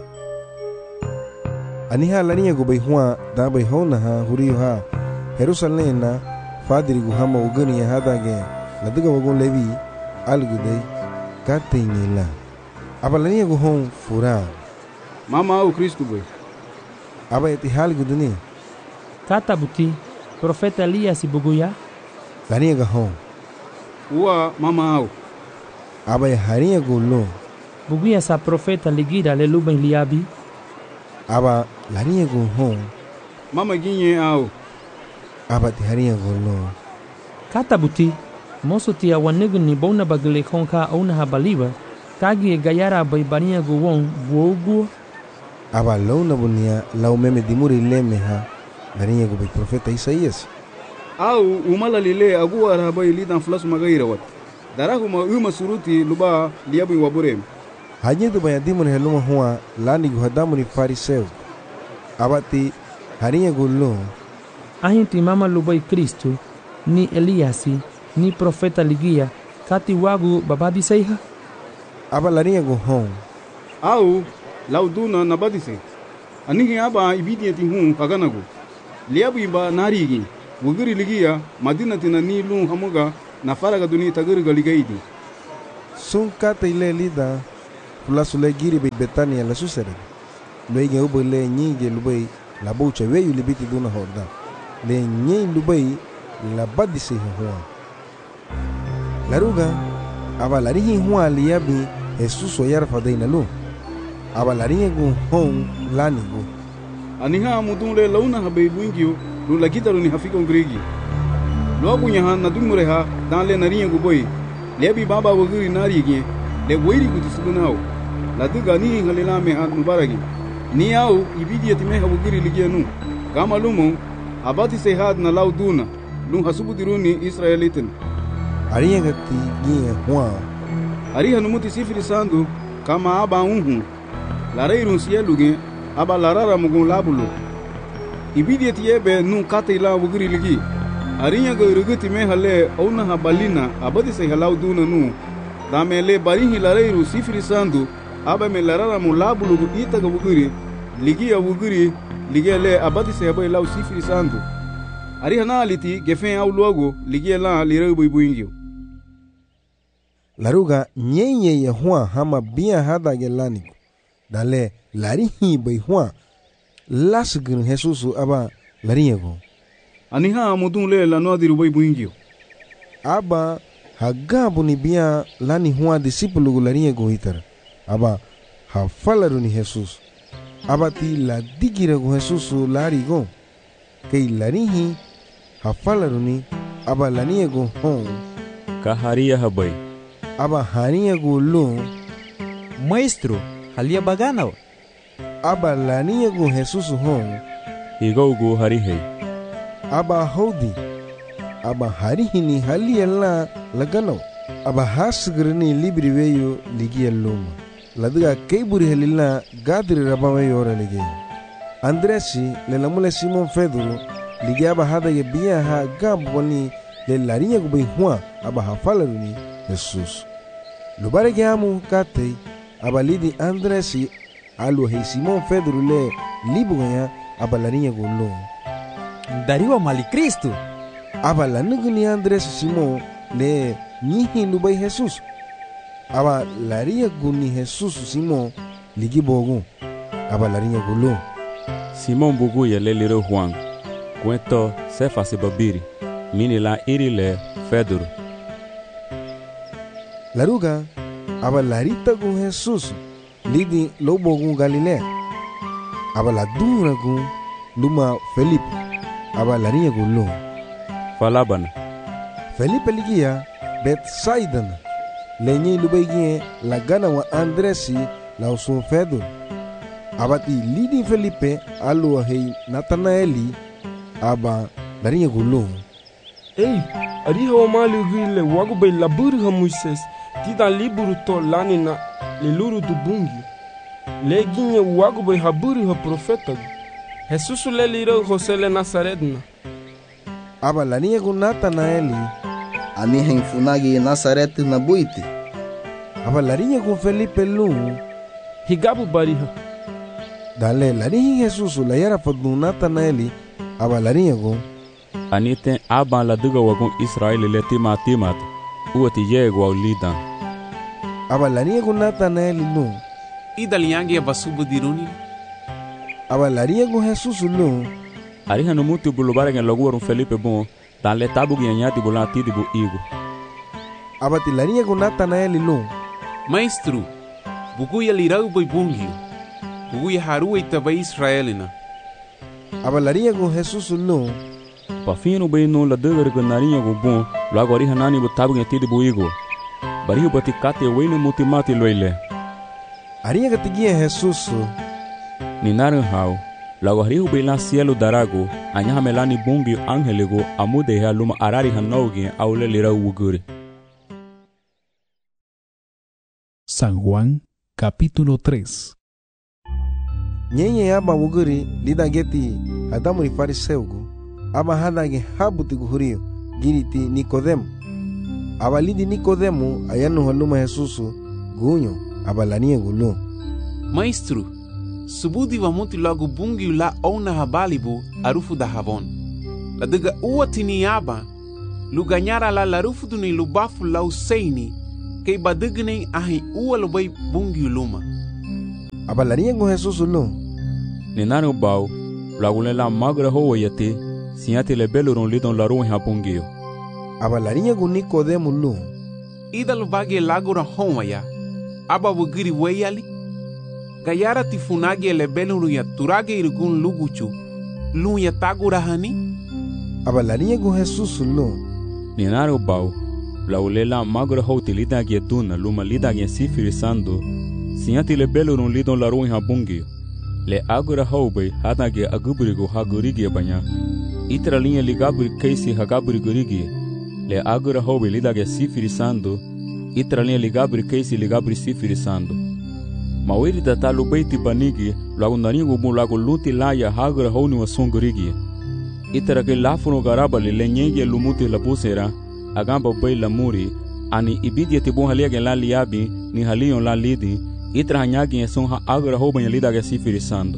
aniha lania go bai huwa da bai hona ha huriyo ha Jerusalem na Fadri guhama ugani ya hadage ladiga wagon levi algudai katenyela abalania guhon fura mama au Kristo boy aba eti halgudani kata buti profeta Elias buguya lania gahon uwa mama au aba ya haria gulo buguya sa profeta ligira le luben liabi aba lania guhon mama ginye au abati haria golo kata buti moso tia wanegni bona bagle konka ona habaliba kagi gayara bay bania go won buogu aba lona bunia lau meme dimuri leme ha bania go bay profeta Isaías au umala lile agu ara bay lidan flas magaira wat darahuma uma suruti luba liabu waburem haje do bay dimuri heluma huwa lani go hadamuri fariseu abati haria golo ahinti mama lubai Kristo ni Eliasi ni profeta ligia kati wagu babadi seiha aba lania go hon au lauduna nabadise anigi aba ibidi ti hun kaganago liabu iba narigi wugiri ligiya madina tina ni lun hamuga na faraga duni tagirga ligaidi. Sun kata ile lida pula sule giri be Betania la susere. Luege ubo le nyige lubai la boucha weyu libiti duna horda. Le nye lubai la badise huwa. Laruga aba larihi huwa liyabi Jesus o yara fadaina lu. Aba larihi gu hon lani gu. Aniha mudunle launa habe buingio lu lagita lu ni hafiko ngrigi. Luabu nyaha na dumureha dan le narihi gu boy. Lebi baba wugiri narigi le weiri gu tisugunao. La diga ni halila me ha mubaragi. Ni au ibidi atimeha wugiri ligianu. Gama lumo abati sehad na lauduna. Lu hasubu diruni Israelitin. Ariya gati gie huwa. Ariha numuti sifiri sandu kama aba unhu. Lara irun sieluge aba larara mugun labulu. Ibidi atiebe nu kata ila wugiri ligi. Ariya ga irugiti me hale auna habalina abati se halauduna nu. Dame le barihi lara iru sifiri sandu aba me larara mu labulu gu ita ga wugiri. Ligi ya wugiri ligi le abati se haba ilau sifiri sandu. Ariha na aliti gefen au luago ligi la lira ubu ibu ingio. Laruga nyenye ya hua hama bia hada gelanigo. Dale larihi bai hua lasgin Jesusu aba lariego. Aniha amudun le la noa diru bai buingio. Aba hagabu ni bia lani hua disipulu lariego hitar. Aba hafalaru ni Jesus. Aba ti la digirego Jesusu larigo. Kei larihi hafalaru ni aba laniego hon. Kaharia habai. Aba hania gulu Maestro, halia baganaw. Aba lania gu Jesus hon. Higo gu harihei. Aba hodi. Aba harihini halia la laganaw. Aba hasgrini libri weyo ligia luma. Ladiga keiburi halila gadri rabawe ora ligi. Andresi le lamule Simon Pedro ligia aba hada ye bia ha gamboni le larinya gu bai hua aba hafalaruni Jesus. Lubare que amu kate abalidi Andresi alu hei Simon Pedro le libuganya abalarinha golo. Dariwa mali Cristo. Abalanugni Andresi Simon le nihi lubai Jesus. Abalarinha guni Jesus Simon ligi bogu abalarinha golo. Simon bugu ya le liro Juan. Cuento sefa se babiri. Mini la iri le Pedro. Laruga aba larita gu Jesus lidi lobo gu Galilea. Aba la dura gu luma Felipe. Aba larinha gu lo. Falabana. Felipe ligia Bethsaida. Lenye lubegie la gana wa Andresi la usun Pedro. Aba ti lidi Felipe alu hei Nathanaeli. Aba larinha gu lo. Ei, ariha wa mali gile wagu bei laburu ha Moises. Tida liburu to lani na liluru du bungi. Leginye wagu bai haburi ha profeta. Jesus le liro Jose le Nazaretna. Aba lani gu Nathanaeli. Ani henfunagi Nazaret na buiti. Aba lani gu Felipe lu. Higabu bariha. Dale lani Jesus la yara fadu Nathanaeli. Aba lani gu. Anite aba la duga wagun Israeli le tima timat. Uati yego au lidan. Aba lani gu Nathanaeli lu. Idaliangi abasubu diruni. Aba lani gu Jesus lu. Ariha no mutu bulubare ngen logu warun Felipe bon. Dan le tabu gnyanyati bulan tidi bu igu. Aba ti lani gu Nathanaeli lu. Maestro, bugu ya lirau boi bungio. Bugu ya haru itabai Israelina. Aba lani gu Jesus lu. Pafino bai no la duga gu narinha gu bon. Logo ariha nani bu tabu gnyatidi bu igu. Barihu bati kate wene mutimati loile. Ariha gatigia Jesus. Ni naran hau. Lago harihu bila cielo darago. Anyaha melani bungi angelego. Amude hea luma arari hanaugi aule lira uguri. San Juan, capítulo tres. Nyenye aba uguri lida geti hadamu ni fariseugu. Aba hadage habuti guhurio. Giriti Nicodemo. Abalidi Nicodemo ayanu haluma Jesusu gunyo abalania gulo. Maestro, subudi wa muti logo bungi la ona habalibu arufu da havon. La diga ua tini aba, lu ganyara la larufutu ni lubafu lau seini, kei badigni ahi ua lubai bungi uluma. Aba larinha com Jesus lu. Ninaro bau, lagule la magra ho yate, siate le beluron lidon la ruin hapungio. Aba larinha com Nicodemo lu. Ida lubagi lagura homaya, aba wugiri weyali. Gayara tifunagi le beluru ya turage irgun luguchu, lu ya tagura hani. Aba larinha com Jesus lu. Ninaro bau, lagule la magra ho tilida gietuna luma lida giesifiri sando. Siati le belurun lidon la ruin hapungio. Le agura hobe hatage aguburigo hagurigi banya. Itra linha ligaburi keisi hagaburi gurigi. Le agura hobe lidage sifiri sando. Itra linha ligaburi keisi ligaburi sifiri sando. Mawiri datalu beiti banigi lagu naringo bu lagu luti laya hagura honi wa songurigi. Itra ke lafuno garabali le nyenge lumuti la pusera agamba bei la muri ani ibidi tibu halia la liabi ni halion la lidi. Itra hanyagi son ha agora ho banha lida ga sifiri sando.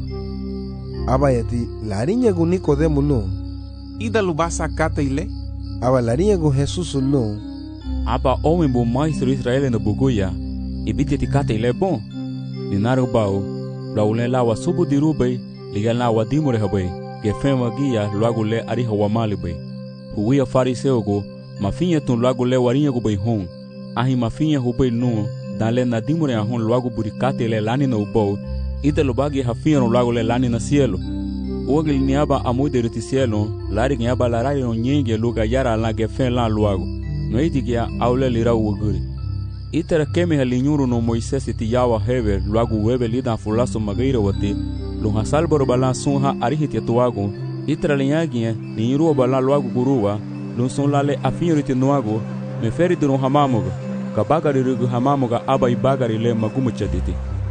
Aba yati larinha com Nicodemo lu. Ida lubasa kata ile. Aba larinha com Jesus lu. Aba homem bo maestro Israel na buguya. Ibiti ti kata ile bom. Ninaro bao. Laule la wa subu dirubei. Ligal na wa dimure habei. Ge fema gia luago le ariha wa mali bei. Huia fariseu go. Mafinha tun luago le warinha go bei hon. Ahi mafinha hubei nu. Dale na dimure ahon luago burikate le lani na ubou, ita lubagi hafiano luago le lani na cielo. Ogil niaba amude ruti cielo, lari niaba la rari no nyenge luga yara la gefen la luago. No iti kia aule lira uaguri. Ita keme halinyuru no Moisés iti yawa hever luago webe lida fulaso magaira wati, lunga salboro bala sunha arihiti atuago, ita linyagia ni iruwa bala luago guruwa, lunson lale afinyo riti nuago, me feri dunu hamamoga. Kabagari rugu hamamoga aba ibagari le magumu chaditi.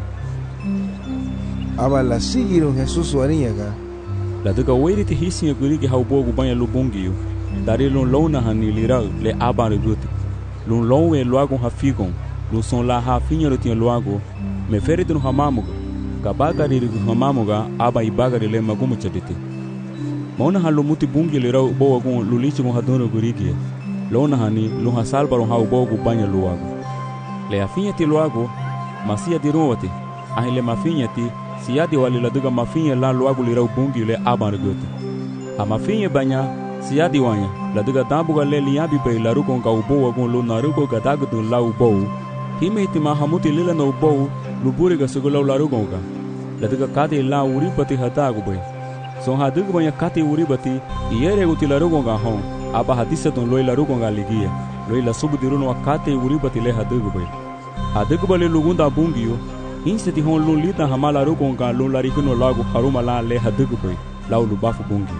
Aba la sigiron Jesus warinyaga. La duga weri ti hisi ngurigi haubogu banya lubungiyo. Dari lun lona hani lirau le aba ruguti. Lun lowe luago hafigon. Lun son la hafinyo rutin luago. Me feritun hamamoga. Kabagari rugu hamamoga aba ibagari le magumu chaditi. Mauna halumuti bungi lirau bowagun lulichi gon hadunu gurigi. Lona hani luha salbaro ha ubogu banya luago. Le afinha ti luago, masia di ruwati. Ahi le mafinha ti, siadi wali la duga mafinha la luago li rau bungi le aban guti. A mafinha banya, siadi wanya, la duga dambuga le liabi bei la rugon ka ubo wagon lu na rugo gadagudu la ubo. Hime iti mahamuti lila na ubo, luburi ga sugulau la rugon ka. La duga kati la uribati hatagu bei. Son ha duga banya kati uribati, iere guti la rugon ka hon. Aba hadisa don loi la rugonga ligia loi la subu diruno akate uribati le hadugo bai hadugo bale lugunda bungio insteti hon lun lita hamala rugonga lun la rikuno lago haruma la le hadugo bai laulu bafu bungio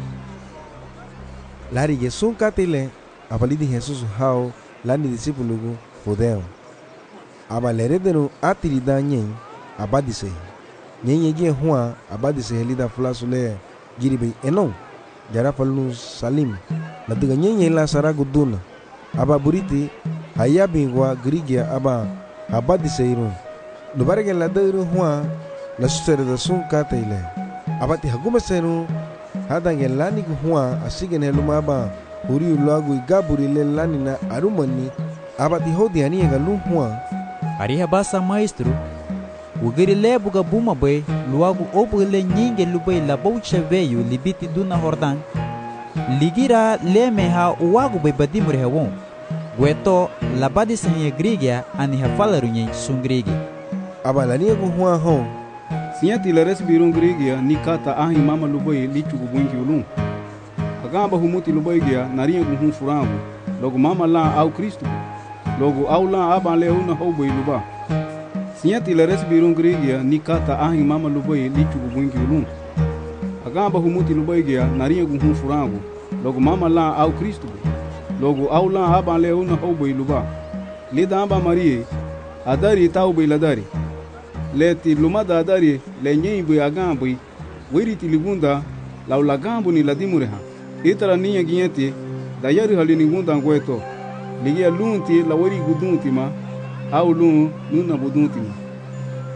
lari yesun katile abalidi Jesus hao lani discípulo go fodeo aba leredeno atirida nyen abadise nyen yegi hua abadise helida flasule giribe enon jara falnu salim la diga nyenye la saragu duna aba buriti haya bingwa grigia aba abadi seiru dubarege la dairu hua la susere da sun kataile abati haguma senu hadange lani hua asigen heluma aba huri lagu igaburi le lani na arumani abati hodi ani ga lu hua ariha basa maestro ugiri le buga buma bay luagu obu le nyinge lubay la boucha veio libiti duna hordan ligira le meha uagu bay badimure hewon gueto la badi sanya grigia ani ha falaru nyen sungrigi abala ni go hua ho siati la res birun grigia ni kata ahi mama lubay lichu bungi ulun agamba humuti lubay gia nariya gu furangu logo mama la au Kristo logo au la aba le una hoboy luba siati la res birun grigia ni kata ahi mama lubay lichu bungi ulun agamba humuti lubay gia nariya gu furangu logo mama la au Kristo logo au la aba le una hoboy luba lida aba marie adari tau bay ladari leti lumada adari le nyei bay agamba wiriti ligunda laula gambu ni ladimureha itara niya gienti dayari halini gunda ngweto ligia lunti la wari gudunti ma au lun nuna budunti ma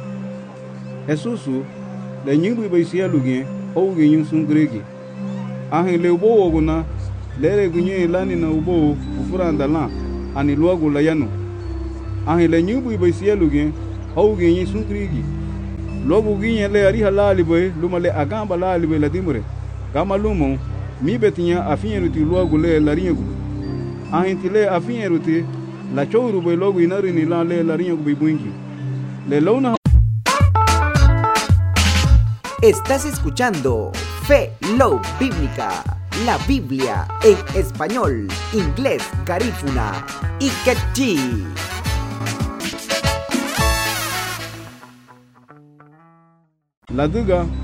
Jesusu le nyimbu bay sia lugien ou genyun sun gregi ahin le ubo oguna lere gunye lani na ubo ufuranda la ani luagu la yanu ahin le nyubu ibe sielu gen hau gen yi sunkrigi logu ginye le ari halali be luma le agamba lali be la dimure kama lumo mi betinya afinyeruti luagu le la ringu ahin tile afinyeruti la chouru be logu inari ni la le la ringu be buingi le lona. Estás escuchando Fe Love Bíblica, la Biblia en español, inglés, garífuna y quechí. La duga